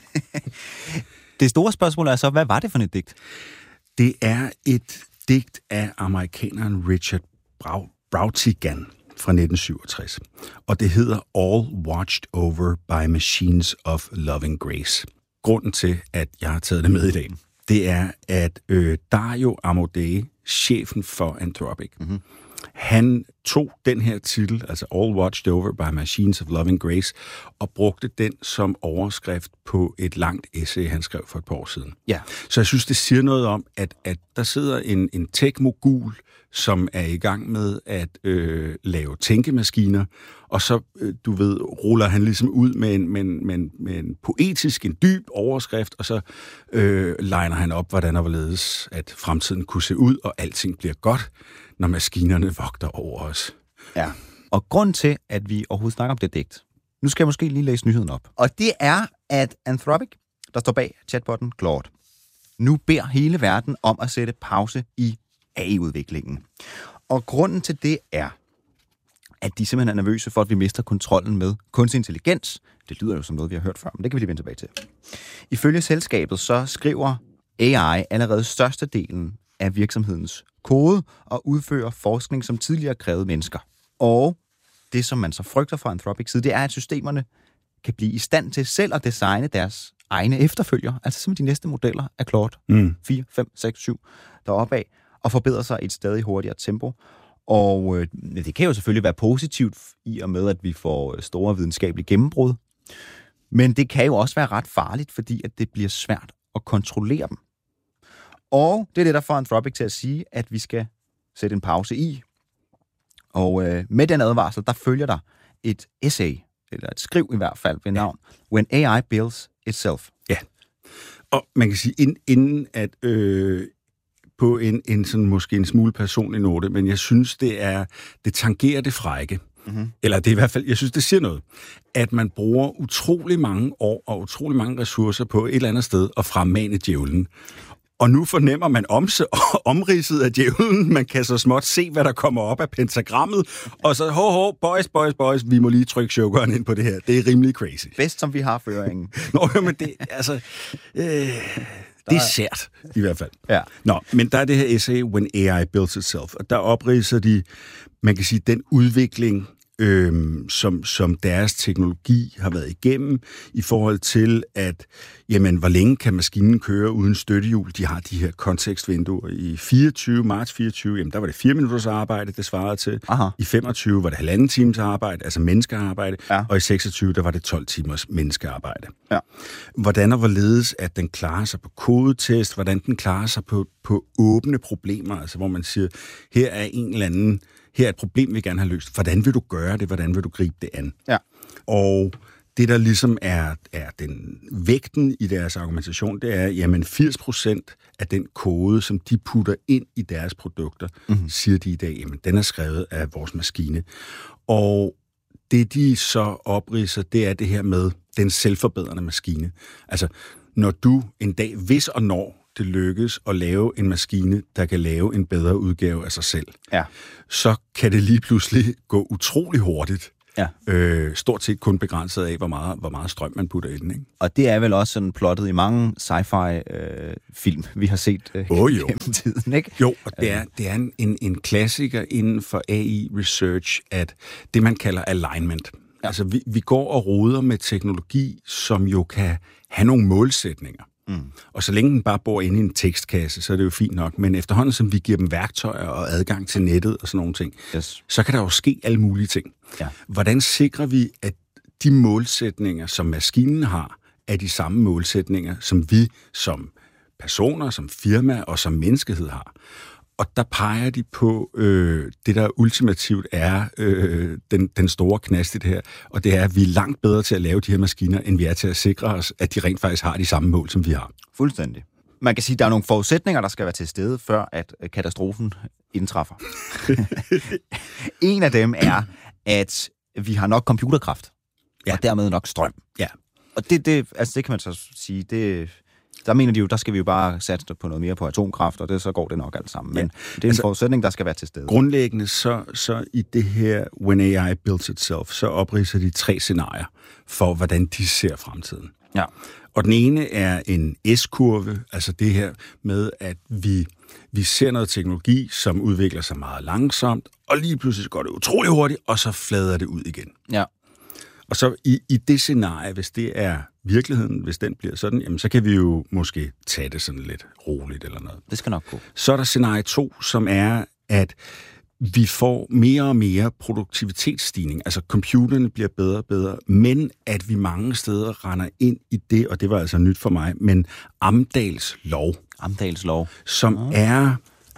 Det store spørgsmål er så, hvad var det for et digt? Det er et digt af amerikaneren Richard Brautigan fra nitten syvogtres, og det hedder All Watched Over by Machines of Loving Grace. Grunden til, at jeg har taget det med i dag, det er, at øh, Dario Amodei, chefen for Anthropic, mm-hmm. han tog den her titel, altså All Watched Over by Machines of Loving Grace, og brugte den som overskrift på et langt essay, han skrev for et par år siden. Ja. Så jeg synes, det siger noget om, at, at der sidder en, en tech-mogul, som er i gang med at øh, lave tænkemaskiner, og så, øh, du ved, ruller han ligesom ud med en, med en, med en, med en poetisk, en dyb overskrift, og så øh, liner han op, hvordan og hvorledes, at fremtiden kunne se ud, og alting bliver godt, når maskinerne vogter over os. Ja, og grund til, at vi overhovedet snakker om det digt, nu skal jeg måske lige læse nyheden op, og det er, at Anthropic, der står bag chatbotten Claude, nu beder hele verden om at sætte pause i A I-udviklingen. Og grunden til det er, at de simpelthen er nervøse for, at vi mister kontrollen med kunstig intelligens. Det lyder jo som noget, vi har hørt før, men det kan vi lige vende tilbage til. Ifølge selskabet, så skriver A I allerede størstedelen af virksomhedens kode og udfører forskning, som tidligere krævede mennesker. Og det, som man så frygter fra Anthropics side, det er, at systemerne kan blive i stand til selv at designe deres egne efterfølgere, altså simpelthen de næste modeller af Claude Mm. fire, fem, seks, syv deroppe af, og forbedre sig i et stadig hurtigere tempo. Og øh, det kan jo selvfølgelig være positivt i og med, at vi får store videnskabelige gennembrud. Men det kan jo også være ret farligt, fordi at det bliver svært at kontrollere dem. Og det er det, der får Anthropic til at sige, at vi skal sætte en pause i. Og øh, med den advarsel, der følger der et essay, eller et skriv i hvert fald ved navn, When A I Builds Itself. Ja, og man kan sige, inden, inden at øh, på en, en sådan måske en smule personlig note, men jeg synes, det er det tangerer det frække. Mm-hmm. Eller det er i hvert fald, jeg synes, det siger noget, at man bruger utrolig mange år og utrolig mange ressourcer på et eller andet sted at fremmane djævlen. Og nu fornemmer man omse, omridset af djævlen. Man kan så småt se, hvad der kommer op af pentagrammet. Og så, ho, ho, boys, boys, boys, vi må lige trykke chokeren ind på det her. Det er rimelig crazy. Bedst, som vi har føringen. Nå, jo, men det, altså, øh, det er sært, i hvert fald. Ja. Nå, men der er det her essay, When A I Builds Itself. Og der opridser de, man kan sige, den udvikling, Øhm, som, som deres teknologi har været igennem i forhold til, at jamen, hvor længe kan maskinen køre uden støttehjul? De har de her kontekstvinduer. I fireogtyve, marts fireogtyve, jamen, der var det fire minutters arbejde, det svarede til. Aha. I femogtyve var det halvanden times arbejde, altså menneskearbejde. Ja. Og i seksogtyve, der var det tolv timers menneskearbejde. Ja. Hvordan og hvorledes, at den klarer sig på kodetest, hvordan den klarer sig på, på åbne problemer, altså hvor man siger, her er en eller anden her er et problem, vi gerne har løst. Hvordan vil du gøre det? Hvordan vil du gribe det an? Ja. Og det, der ligesom er, er den vægten i deres argumentation, det er, jamen firs procent af den kode, som de putter ind i deres produkter, mm-hmm. siger de i dag, jamen den er skrevet af vores maskine. Og det, de så opridser, det er det her med den selvforbedrende maskine. Altså, når du en dag, hvis og når det lykkes at lave en maskine, der kan lave en bedre udgave af sig selv, ja. så kan det lige pludselig gå utrolig hurtigt. Ja. Øh, stort set kun begrænset af, hvor meget, hvor meget strøm man putter i den. Ikke? Og det er vel også sådan plottet i mange sci-fi-film, øh, vi har set øh, oh, jo. gennem tiden, ikke? Jo, og det er, det er en, en, en klassiker inden for A I-research, at det, man kalder alignment. Ja. Altså, vi, vi går og roder med teknologi, som jo kan have nogle målsætninger. Mm. Og så længe den bare bor inde i en tekstkasse, så er det jo fint nok. Men efterhånden, som vi giver dem værktøjer og adgang til nettet og sådan nogle ting, yes. så kan der jo ske alle mulige ting. Ja. Hvordan sikrer vi, at de målsætninger, som maskinen har, er de samme målsætninger, som vi som personer, som firma og som menneskehed har? Og der peger de på øh, det, der ultimativt er øh, den, den store knast i det her, og det er, at vi er langt bedre til at lave de her maskiner, end vi er til at sikre os, at de rent faktisk har de samme mål, som vi har. Fuldstændig. Man kan sige, at der er nogle forudsætninger, der skal være til stede, før at katastrofen indtræffer. En af dem er, at vi har nok computerkraft, ja. Og dermed nok strøm. Ja. Og det, det, altså det kan man så sige, det, der mener de jo, der skal vi jo bare satse på noget mere på atomkraft, og det, så går det nok alt sammen. Men ja. Det er en altså, forudsætning, der skal være til stede. Grundlæggende så, så i det her When A I Builds Itself, så opridser de tre scenarier for, hvordan de ser fremtiden. Ja. Og den ene er en S-kurve, altså det her med, at vi, vi ser noget teknologi, som udvikler sig meget langsomt, og lige pludselig går det utrolig hurtigt, og så flader det ud igen. Ja. Og så i, i det scenarie, hvis det er virkeligheden, hvis den bliver sådan, jamen så kan vi jo måske tage det sådan lidt roligt eller noget. Det skal nok gå. Så er der scenarie to, som er, at vi får mere og mere produktivitetsstigning. Altså computerne bliver bedre og bedre, men at vi mange steder render ind i det, og det var altså nyt for mig, men Amdals lov. Amdals lov. Som ja. er,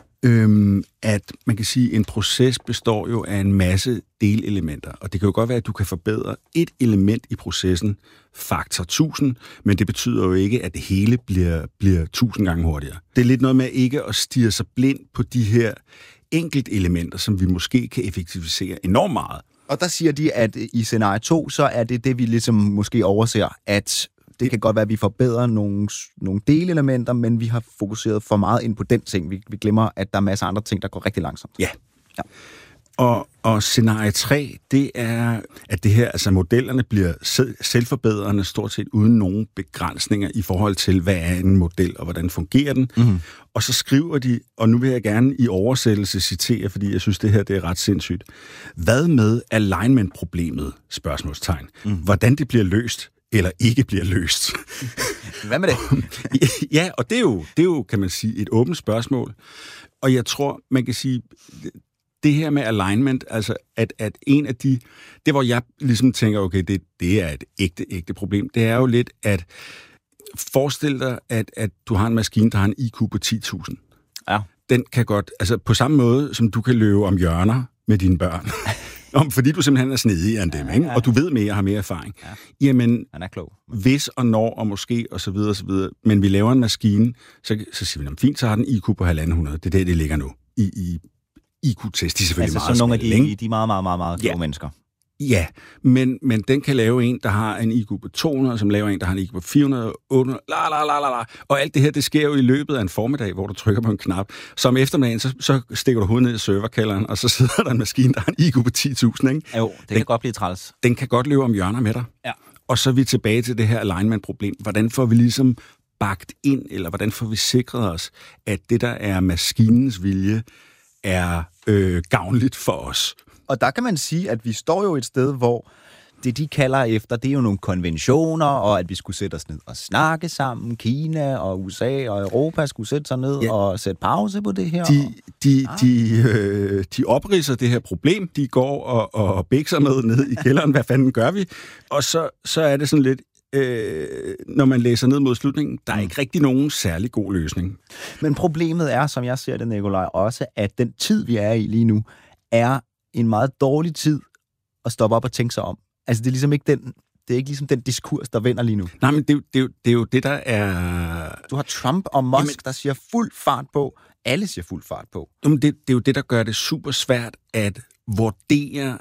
øhm, at man kan sige, en proces består jo af en masse delelementer, og det kan jo godt være, at du kan forbedre et element i processen faktor tusind, men det betyder jo ikke, at det hele bliver, bliver tusind gange hurtigere. Det er lidt noget med ikke at stirre sig blind på de her enkelt elementer, som vi måske kan effektivisere enormt meget. Og der siger de, at i scenarie to, så er det det, vi ligesom måske overser, at det kan godt være, at vi forbedrer nogle, nogle delelementer, men vi har fokuseret for meget ind på den ting. Vi, vi glemmer, at der er masser af andre ting, der går rigtig langsomt. Ja. ja. Og, og scenarie tre, det er, at det her, altså modellerne bliver selvforbedrende stort set uden nogen begrænsninger i forhold til, hvad er en model, og hvordan fungerer den. Mm-hmm. Og så skriver de, og nu vil jeg gerne i oversættelse citere, fordi jeg synes, det her det er ret sindssygt. Hvad med alignment-problemet? Spørgsmålstegn. Mm. Hvordan det bliver løst, eller ikke bliver løst. Hvad med det? Ja, og det er, jo, det er jo, kan man sige, et åbent spørgsmål. Og jeg tror, man kan sige, det her med alignment, altså at, at en af de, det hvor jeg ligesom tænker, okay, det, det er et ægte, ægte problem, det er jo lidt, at forestil dig, at, at du har en maskine, der har en I Q på ti tusind. Ja. Den kan godt, altså på samme måde, som du kan løbe om hjørner med dine børn, om, fordi du simpelthen er snedigere end dem, ikke? Og du ved mere og har mere erfaring. Ja. Jamen, han er klog. Hvis og når og måske og så videre og så videre, men vi laver en maskine, så, så siger vi, fint, så har den I Q på halvanden hundrede. Det er der, det ligger nu i, i I Q-test. De er selvfølgelig altså, meget så nogle af de, de de meget, meget, meget, meget kloge ja. mennesker. Ja, men, men den kan lave en, der har en I Q på to hundrede, som laver en, der har en I Q på fire hundrede, otte hundrede, la, la, la, la, la. Og alt det her, det sker jo i løbet af en formiddag, hvor du trykker på en knap. Så om eftermiddagen, så, så stikker du hovedet ned i serverkælderen, og så sidder der en maskine, der har en I Q på ti tusind, ikke? Jo, det den, kan godt blive træls. Den kan godt løbe om hjørner med dig. Ja. Og så er vi tilbage til det her alignment-problem. Hvordan får vi ligesom bagt ind, eller hvordan får vi sikret os, at det, der er maskinens vilje, er øh, gavnligt for os? Og der kan man sige, at vi står jo et sted, hvor det, de kalder efter, det er jo nogle konventioner, og at vi skulle sætte os ned og snakke sammen. Kina og U S A og Europa skulle sætte sig ned ja. og sætte pause på det her. De, de, ah. de, øh, de opridser det her problem. De går og, og bækser med ned i kælderen. Hvad fanden gør vi? Og så, så er det sådan lidt, øh, når man læser ned mod slutningen, der er ikke rigtig nogen særlig god løsning. Men problemet er, som jeg ser det, Nikolaj, også, at den tid, vi er i lige nu, er en meget dårlig tid at stoppe op og tænke sig om. Altså, det er ligesom ikke den, det er ikke ligesom den diskurs, der vender lige nu. Nej, men det, det, det er jo det, der er... Du har Trump og Musk, Jamen, der siger fuld fart på. Alle siger fuld fart på. Jamen, det, det er jo det, der gør det super svært at vurdere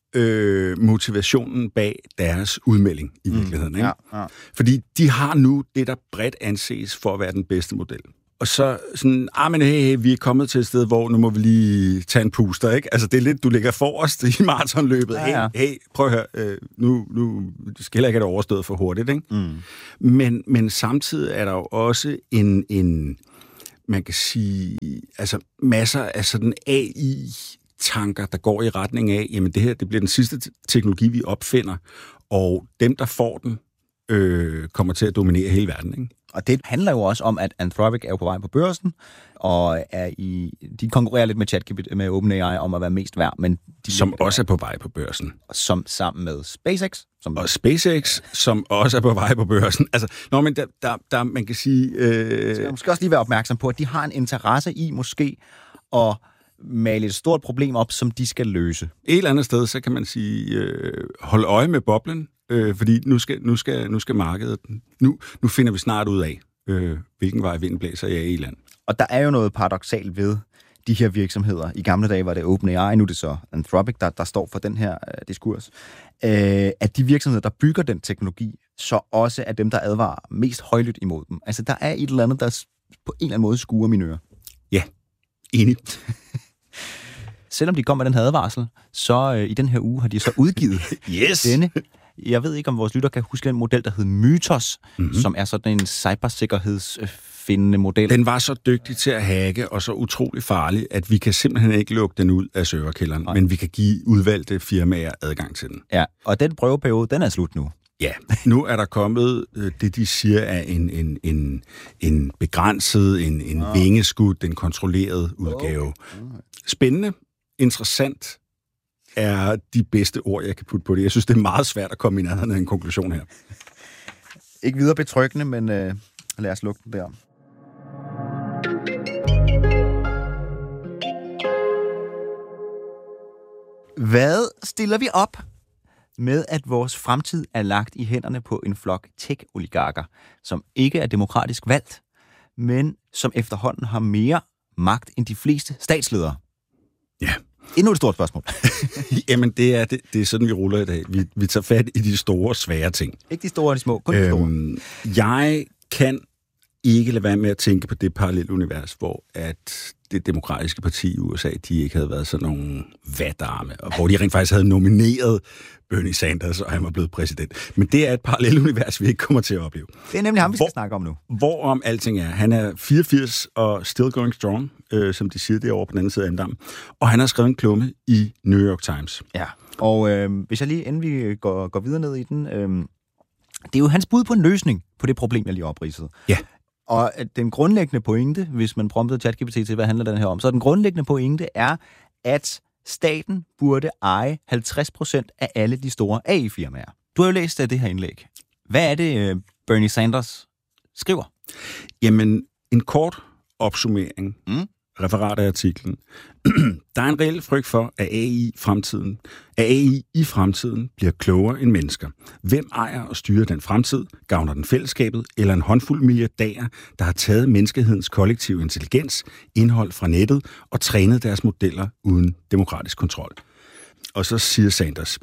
øh, motivationen bag deres udmelding i mm, virkeligheden. Ikke? Ja, ja. Fordi de har nu det, der bredt anses for at være den bedste model. Og så sådan, ah, men hey, hey, vi er kommet til et sted, hvor nu må vi lige tage en puster, ikke? Altså, det er lidt, du ligger forrest i maratonløbet. Ja, ja. Hey, hey, prøv at høre, øh, nu, nu skal heller ikke have det overstået for hurtigt, ikke? Mm. Men, men samtidig er der jo også en, en, man kan sige, altså masser af sådan A I-tanker, der går i retning af, jamen det her, det bliver den sidste teknologi, vi opfinder, og dem, der får den, øh, kommer til at dominere hele verden, ikke? Og det handler jo også om, at Anthropic er jo på vej på børsen, og er i, de konkurrerer lidt med ChatGPT, med OpenAI om at være mest værd, men de som også er på vej på børsen. Som sammen med SpaceX. Som og SpaceX, som også er på vej på børsen. Altså, nå, men der, der, der man kan sige... Øh... Skal man måske også lige være opmærksom på, at de har en interesse i måske at male et stort problem op, som de skal løse. Et eller andet sted, så kan man sige, øh, hold øje med boblen, øh, fordi nu skal, nu, skal, nu skal markedet, nu, nu finder vi snart ud af, øh, hvilken vej vinden blæser i A I-land. Og der er jo noget paradoksalt ved de her virksomheder. I gamle dage var det OpenAI, nu er det så Anthropic, der, der står for den her øh, diskurs. Øh, at de virksomheder, der bygger den teknologi, så også er dem, der advarer mest højlydt imod dem. Altså, der er et eller andet, der på en eller anden måde skuer mine ører. Ja, enig. Selvom de kom med den her advarsel, så øh, i den her uge har de så udgivet yes. denne. Jeg ved ikke, om vores lytter kan huske den model, der hed Mythos, mm-hmm. som er sådan en cybersikkerhedsfindende model. Den var så dygtig til at hacke, og så utrolig farlig, at vi kan simpelthen ikke lukke den ud af serverkælderen, Nej. men vi kan give udvalgte firmaer adgang til den. Ja, og den prøveperiode, den er slut nu. Ja, nu er der kommet øh, det, de siger er en, en, en, en begrænset, en, en oh. vingeskudt, en kontrolleret udgave. Spændende, interessant er de bedste ord, jeg kan putte på det. Jeg synes, det er meget svært at komme i nærheden af en konklusion her. Ikke videre betryggende, men øh, lad os lukke den der. Hvad stiller vi op med, at vores fremtid er lagt i hænderne på en flok tech-oligarker, som ikke er demokratisk valgt, men som efterhånden har mere magt end de fleste statsledere? Ja. Endnu et stort spørgsmål. Jamen, det er, det, det er sådan, vi ruller i dag. Vi, vi tager fat i de store, svære ting. Ikke de store og de små, kun de store. Øhm, jeg kan ikke lade være med at tænke på det parallelunivers, hvor at det demokratiske parti i U S A, de ikke havde været sådan nogle vatarme, og hvor de rent faktisk havde nomineret Bernie Sanders, og han var blevet præsident. Men det er et parallelunivers, vi ikke kommer til at opleve. Det er nemlig ham, vi skal hvor, snakke om nu. Hvorom alting er. Han er fireogfirs og still going strong, øh, som de siger derovre på den anden side af Amdam. Og han har skrevet en klumme i New York Times. Ja, og øh, hvis jeg lige, inden vi går, går videre ned i den, øh, det er jo hans bud på en løsning på det problem, jeg lige opridsede. Ja. Og den grundlæggende pointe, hvis man prompter ChatGPT til, hvad handler den her om, så den grundlæggende pointe er, at staten burde eje halvtreds procent af alle de store A I-firmaer. Du har jo læst af det her indlæg. Hvad er det, Bernie Sanders skriver? Jamen, en kort opsummering, mm. referat af artiklen. Der er en reel frygt for, at A I, fremtiden, at A I i fremtiden bliver klogere end mennesker. Hvem ejer og styrer den fremtid? Gavner den fællesskabet eller en håndfuld milliardærer, der har taget menneskehedens kollektive intelligens, indhold fra nettet og trænet deres modeller uden demokratisk kontrol? Og så siger Sanders: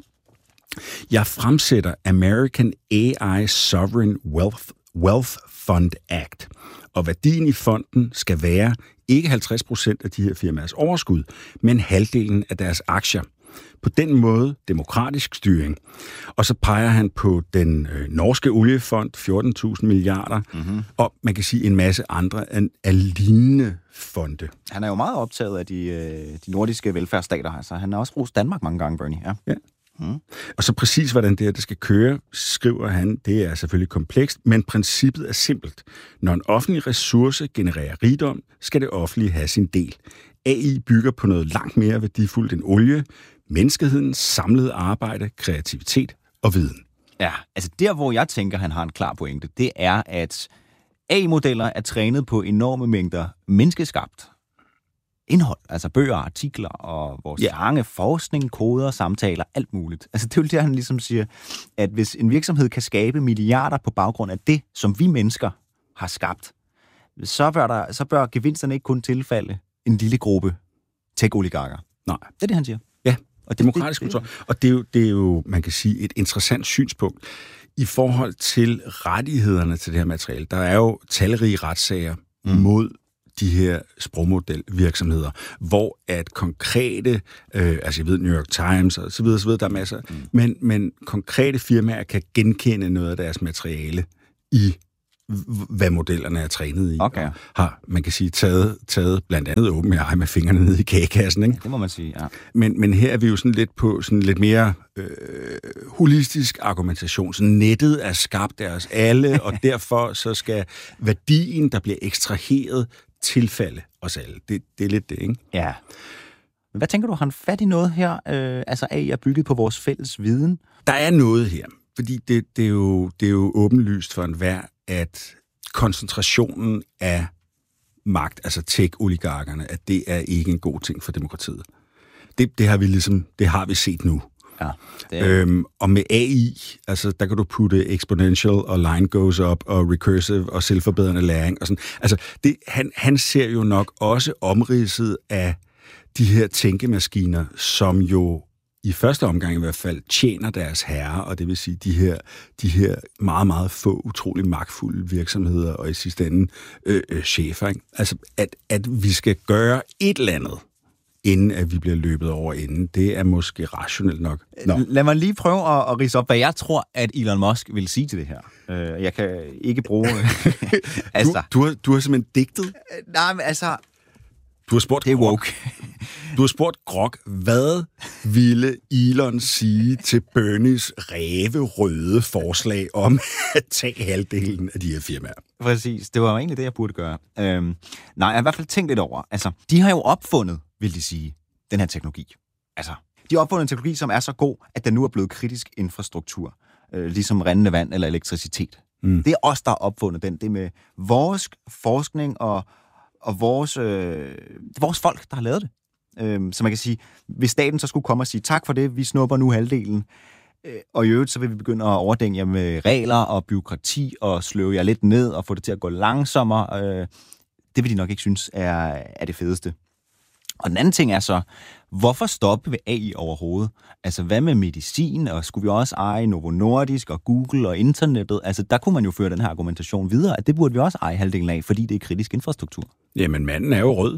Jeg fremsætter American A I Sovereign Wealth, Wealth Fund Act, og værdien i fonden skal være ikke halvtreds procent af de her firmaers overskud, men halvdelen af deres aktier. På den måde demokratisk styring. Og så peger han på den øh, norske oliefond, fjorten tusind milliarder, mm-hmm. og man kan sige en masse andre af, af lignende fonde. Han er jo meget optaget af de, øh, de nordiske velfærdsstater. Altså, han har også rost Danmark mange gange, Bernie. Ja. Ja. Mm. Og så præcis, hvordan det her det skal køre, skriver han, det er selvfølgelig komplekst, men princippet er simpelt. Når en offentlig ressource genererer rigdom, skal det offentlige have sin del. A I bygger på noget langt mere værdifuldt end olie, menneskehedens samlede arbejde, kreativitet og viden. Ja, altså der, hvor jeg tænker, han har en klar pointe, det er, at A I-modeller er trænet på enorme mængder menneskeskabt indhold, altså bøger, artikler og vores ja. lange forskning, koder, samtaler, alt muligt. Altså det er jo det, han ligesom siger, at hvis en virksomhed kan skabe milliarder på baggrund af det, som vi mennesker har skabt, så bør, der, så bør gevinsterne ikke kun tilfalde en lille gruppe tech-oligarker. Nej. Det er det, han siger. Ja, og demokratisk kontrol. Og det er, jo, det er jo, man kan sige, et interessant synspunkt i forhold til rettighederne til det her materiale. Der er jo talrige retssager mm. mod de her sprogmodelvirksomheder, hvor at konkrete, øh, altså jeg ved New York Times og så videre, så videre, der er masser, mm. men, men konkrete firmaer kan genkende noget af deres materiale i, hvad modellerne er trænet i. Okay. Har, man kan sige, taget, taget blandt andet OpenAI med fingrene nede i kagekassen, ikke? Det må man sige, ja. Men, men her er vi jo sådan lidt på sådan lidt mere øh, holistisk argumentation. Så nettet er skabt af os alle, og derfor så skal værdien, der bliver ekstraheret, tilfalde os alle. Det, det er lidt det, ikke? Ja. Men hvad tænker du, har han fat i noget her? Øh, altså A I er bygget på vores fælles viden? Der er noget her, fordi det, det, er, jo, det er jo åbenlyst for enhver, at koncentrationen af magt, altså tech-oligarkerne, at det er ikke en god ting for demokratiet. Det, det har vi ligesom, det har vi set nu. Ja, det er... øhm, og med A I, altså der kan du putte exponential og line goes up og recursive og selvforbedrende læring og sådan. Altså det, han, han ser jo nok også omridset af de her tænkemaskiner, som jo i første omgang i hvert fald tjener deres herre, og det vil sige de her, de her meget, meget få, utrolig magtfulde virksomheder, og i sidste ende øh, øh, chefer. Ikke? Altså, at, at vi skal gøre et eller andet, inden at vi bliver løbet over inden, det er måske rationelt nok. Nå. Lad mig lige prøve at, at ridse op, hvad jeg tror, at Elon Musk vil sige til det her. Uh, jeg kan ikke bruge... altså. du, du, har, du har simpelthen digtet? Nej, men altså... Du har spurgt det er woke. Du har spurgt Grok, hvad ville Elon sige til Bernies ræverøde forslag om at tage halvdelen af de her firmaer? Præcis, det var jo egentlig det, jeg burde gøre. Øhm, nej, jeg har i hvert fald tænkt lidt over. Altså, de har jo opfundet, vil de sige, den her teknologi. Altså, de har opfundet en teknologi, som er så god, at den nu er blevet kritisk infrastruktur. Øh, ligesom rindende vand eller elektricitet. Mm. Det er os, der har opfundet den. Det er med vores forskning og og vores, øh, vores folk, der har lavet det. Øhm, så man kan sige, hvis staten så skulle komme og sige, tak for det, vi snupper nu halvdelen, øh, og i øvrigt så vil vi begynde at overdænge jer med regler og byråkrati, og sløve jer lidt ned, og få det til at gå langsommere, øh, det vil de nok ikke synes er, er det fedeste. Og den anden ting er så, hvorfor stoppe ved A I overhovedet? Altså, hvad med medicin, og skulle vi også eje Novo Nordisk og Google og internettet? Altså, der kunne man jo føre den her argumentation videre, at det burde vi også eje halvdelen af, fordi det er kritisk infrastruktur. Jamen, manden er jo rød.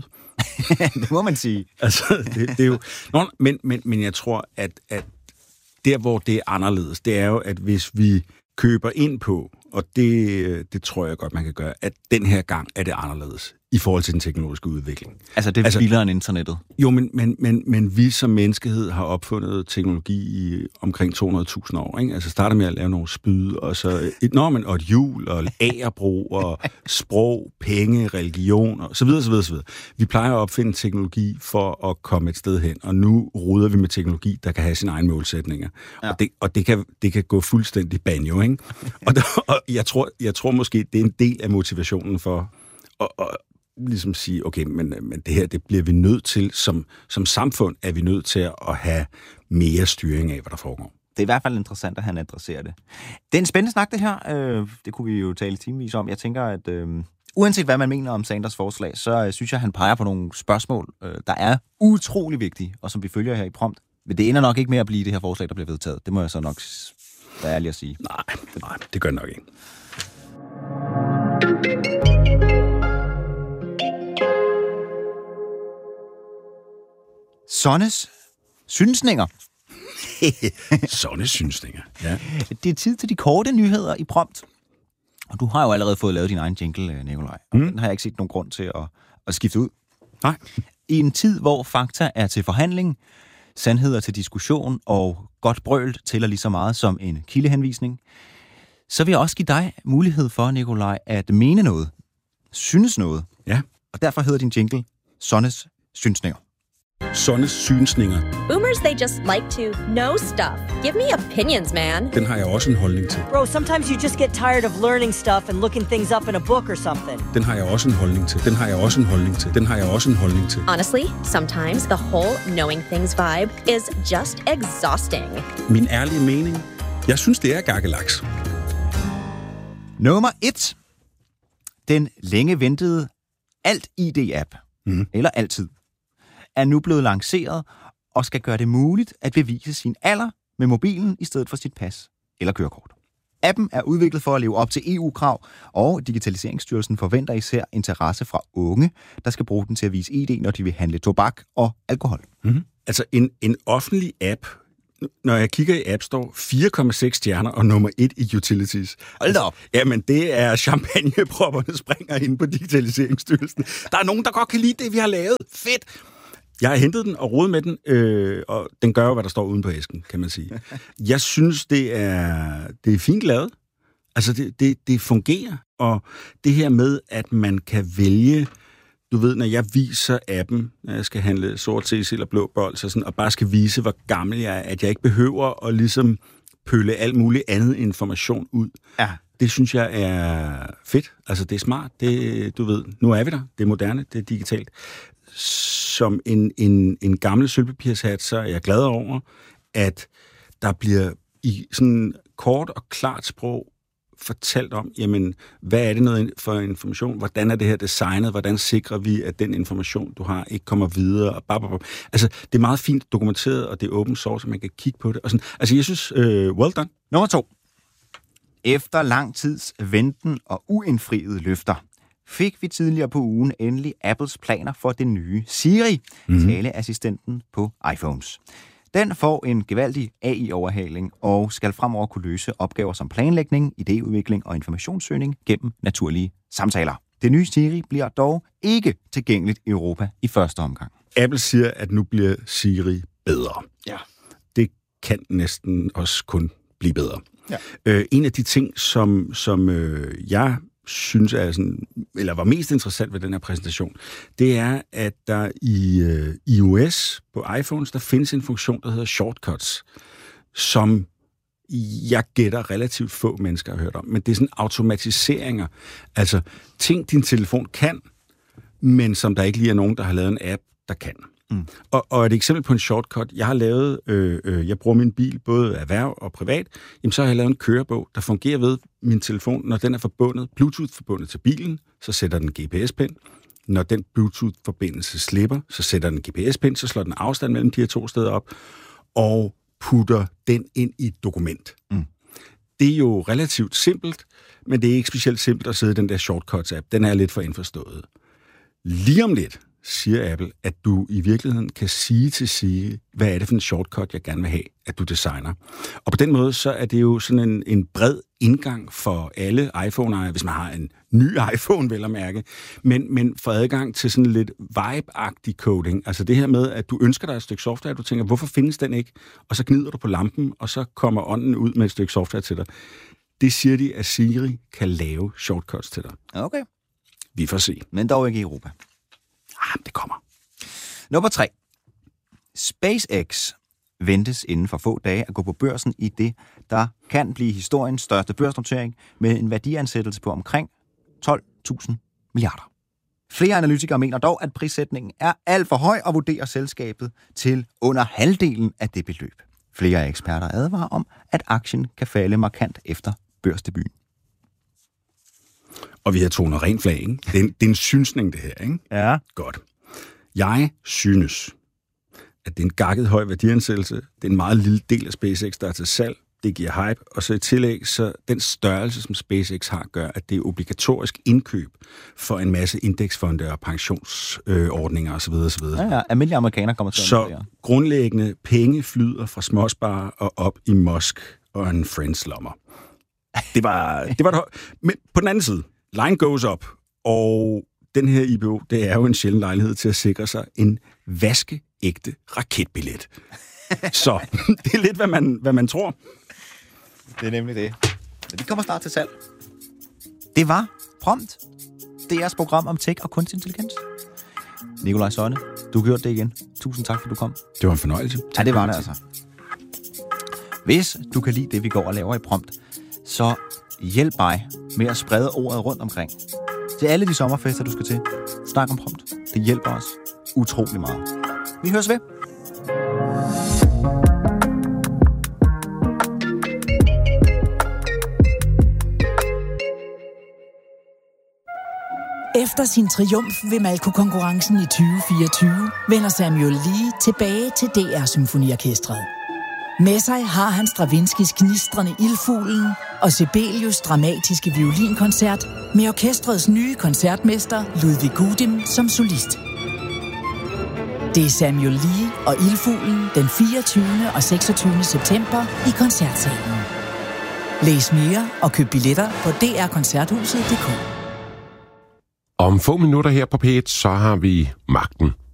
Det må man sige. Altså, det, det er jo... Nå, men, men, men jeg tror, at, at der, hvor det er anderledes, det er jo, at hvis vi køber ind på, og det, det tror jeg godt, man kan gøre, at den her gang er det anderledes i forhold til den teknologiske udvikling. Altså, det er altså, vildere end internettet? Jo, men, men, men, men vi som menneskehed har opfundet teknologi i omkring to hundrede tusind år. Ikke? Altså starter med at lave nogle spyd, og så et, nå, men, og et hjul, og agerbro, og sprog, penge, religion, og så videre, så videre, så videre. Vi plejer at opfinde teknologi for at komme et sted hen, og nu ruder vi med teknologi, der kan have sine egne målsætninger. Ja. Og, det, og det, kan, det kan gå fuldstændig banjo, ikke? og, der, og jeg, tror, jeg tror måske, det er en del af motivationen for at, at ligesom sige, okay, men, men det her, det bliver vi nødt til, som, som samfund er vi nødt til at have mere styring af, hvad der foregår. Det er i hvert fald interessant, at han adresserer det. Det er en spændende snak, det her. Øh, det kunne vi jo tale timevis om. Jeg tænker, at øh, uanset hvad man mener om Sanders forslag, så øh, synes jeg, at han peger på nogle spørgsmål, øh, der er utrolig vigtige, og som vi følger her i prompt. Men det ender nok ikke med at blive det her forslag, der bliver vedtaget. Det må jeg så nok være ærlig at sige. Nej, nej, det gør det nok ikke. Sonnes synsninger. Sonnes synsninger, ja. Det er tid til de korte nyheder i prompt. Og du har jo allerede fået lavet din egen jingle, Nikolaj. Og mm. den har jeg ikke set nogen grund til at, at skifte ud. Nej. I en tid, hvor fakta er til forhandling, sandheder til diskussion og godt brøl tæller lige så meget som en kildehenvisning, så vil jeg også give dig mulighed for, Nikolaj, at mene noget, synes noget. Ja. Og derfor hedder din jingle Sonnes synsninger. Sonnes synsninger. Boomers, they just like to know stuff. Give me opinions, man. Den har jeg også en holdning til. Bro, sometimes you just get tired of learning stuff and looking things up in a book or something. Den har jeg også en holdning til. Den har jeg også en holdning til. Den har jeg også en holdning til. Honestly, sometimes the whole knowing things vibe is just exhausting. Min ærlige mening? Jeg synes, det er gakkelaks. Nummer et. Den længe ventede Alt-I D-app, mm. eller Altid, er nu blevet lanceret og skal gøre det muligt at bevise sin alder med mobilen i stedet for sit pas eller kørekort. Appen er udviklet for at leve op til E U-krav, og Digitaliseringsstyrelsen forventer især interesse fra unge, der skal bruge den til at vise I D, når de vil handle tobak og alkohol. Mm-hmm. Altså en, en offentlig app, når jeg kigger i App Store, fire komma seks stjerner og nummer et i utilities. Hold da op. Jamen, det er champagnepropperne springer inde på Digitaliseringsstyrelsen. Der er nogen, der godt kan lide det, vi har lavet. Fedt! Jeg har hentet den og rodet med den, øh, og den gør jo, hvad der står uden på æsken, kan man sige. Jeg synes, det er, det er fint lavet. Altså, det, det, det fungerer. Og det her med, at man kan vælge, du ved, når jeg viser appen, når jeg skal handle sort C C eller blå bold, så sådan, og bare skal vise, hvor gammel jeg er, at jeg ikke behøver at ligesom pølle alt muligt andet information ud. Ja. Det det synes jeg er fedt. Altså, det er smart. Det, du ved, nu er vi der. Det er moderne. Det er digitalt. Som en, en, en gammel sølvpapirshat, så er jeg glad over, at der bliver i sådan kort og klart sprog fortalt om, jamen, hvad er det noget for information? Hvordan er det her designet? Hvordan sikrer vi, at den information, du har, ikke kommer videre? Altså, det er meget fint dokumenteret, og det er open source, så man kan kigge på det. Og sådan. Altså, jeg synes, øh, well done. Nummer to. Efter lang tids venten og uindfriede løfter, fik vi tidligere på ugen endelig Apples planer for den nye Siri, mm-hmm. taleassistenten på iPhones. Den får en gevaldig A I-overhaling og skal fremover kunne løse opgaver som planlægning, idéudvikling og informationssøgning gennem naturlige samtaler. Det nye Siri bliver dog ikke tilgængeligt i Europa i første omgang. Apple siger, at nu bliver Siri bedre. Ja. Det kan næsten også kun blive bedre. Ja. Øh, en af de ting, som, som øh, jeg synes er sådan, eller var mest interessant ved den her præsentation, det er, at der i øh, iOS på iPhones, der findes en funktion, der hedder Shortcuts, som jeg gætter relativt få mennesker har hørt om. Men det er sådan automatiseringer. Altså ting, din telefon kan, men som der ikke lige er nogen, der har lavet en app, der kan. Mm. Og, og et eksempel på en shortcut, jeg har lavet, øh, øh, jeg bruger min bil både erhverv og privat, jamen så har jeg lavet en kørebog, der fungerer ved min telefon, når den er forbundet, Bluetooth-forbundet til bilen, så sætter den en G P S-pind. Når den Bluetooth-forbindelse slipper, så sætter den en G P S-pind, så slår den afstand mellem de her to steder op, og putter den ind i et dokument. Mm. Det er jo relativt simpelt, men det er ikke specielt simpelt at sidde i den der shortcuts-app. Den er lidt for indforstået. Lige om lidt siger Apple, at du i virkeligheden kan sige til Siri, hvad er det for en shortcut, jeg gerne vil have, at du designer. Og på den måde, så er det jo sådan en, en bred indgang for alle iPhone-ejere, hvis man har en ny iPhone, vel at mærke, men, men for adgang til sådan lidt vibe-agtig coding. Altså det her med, at du ønsker dig et stykke software, og du tænker, hvorfor findes den ikke? Og så gnider du på lampen, og så kommer ånden ud med et stykke software til dig. Det siger de, at Siri kan lave shortcuts til dig. Okay. Vi får se. Men dog ikke i Europa. Ah, det kommer. Nummer tre. SpaceX ventes inden for få dage at gå på børsen i det, der kan blive historiens største børsnotering med en værdiansættelse på omkring tolv tusind milliarder. Flere analytikere mener dog, at prissætningen er alt for høj og vurderer selskabet til under halvdelen af det beløb. Flere eksperter advarer om, at aktien kan falde markant efter børsdebuten. Og vi har tonet rent flag, ikke? Det er en, det er en synsning, det her, ikke? Ja. Godt. Jeg synes, at det er en gakket høj værdiansættelse. Det er en meget lille del af SpaceX, der er til salg. Det giver hype. Og så i tillæg, så den størrelse, som SpaceX har, gør, at det er obligatorisk indkøb for en masse indeksfonde og pensionsordninger osv. osv. Ja, ja. Almindelige amerikanere kommer til at Så grundlæggende penge flyder fra småsparer og op i Musk og en friends lommer. Det var, det var det høj. Men på den anden side, line goes up, og den her I B O, det er jo en sjælden lejlighed til at sikre sig en vaskeægte raketbillet. Så det er lidt, hvad man, hvad man tror. Det er nemlig det. Men de kommer snart til salg. Det var Prompt. Det er jeres program om tech og kunstig intelligens. Nikolaj Sonne, du har gjort det igen. Tusind tak, for du kom. Det var en fornøjelse. Ja, det var det altså. Hvis du kan lide det, vi går og laver i Prompt, så hjælp mig med at sprede ordet rundt omkring. Til alle de sommerfester, du skal til. Snak om Prompt. Det hjælper os utrolig meget. Vi høres ved. Efter sin triumf ved Malko-konkurrencen i tyve fireogtyve vender Samuel Lee tilbage til D R Symfoniorkestret. Med sig har han Stravinskys gnistrende Ildfuglen og Sibelius' dramatiske violinkoncert med orkestrets nye koncertmester Ludwig Gudim som solist. Det er Samuel Lee og Ildfuglen den fireogtyvende og seksogtyvende september i Koncertsalen. Læs mere og køb billetter på d r koncerthuset punktum d k. Om få minutter her på P et, så har vi magten.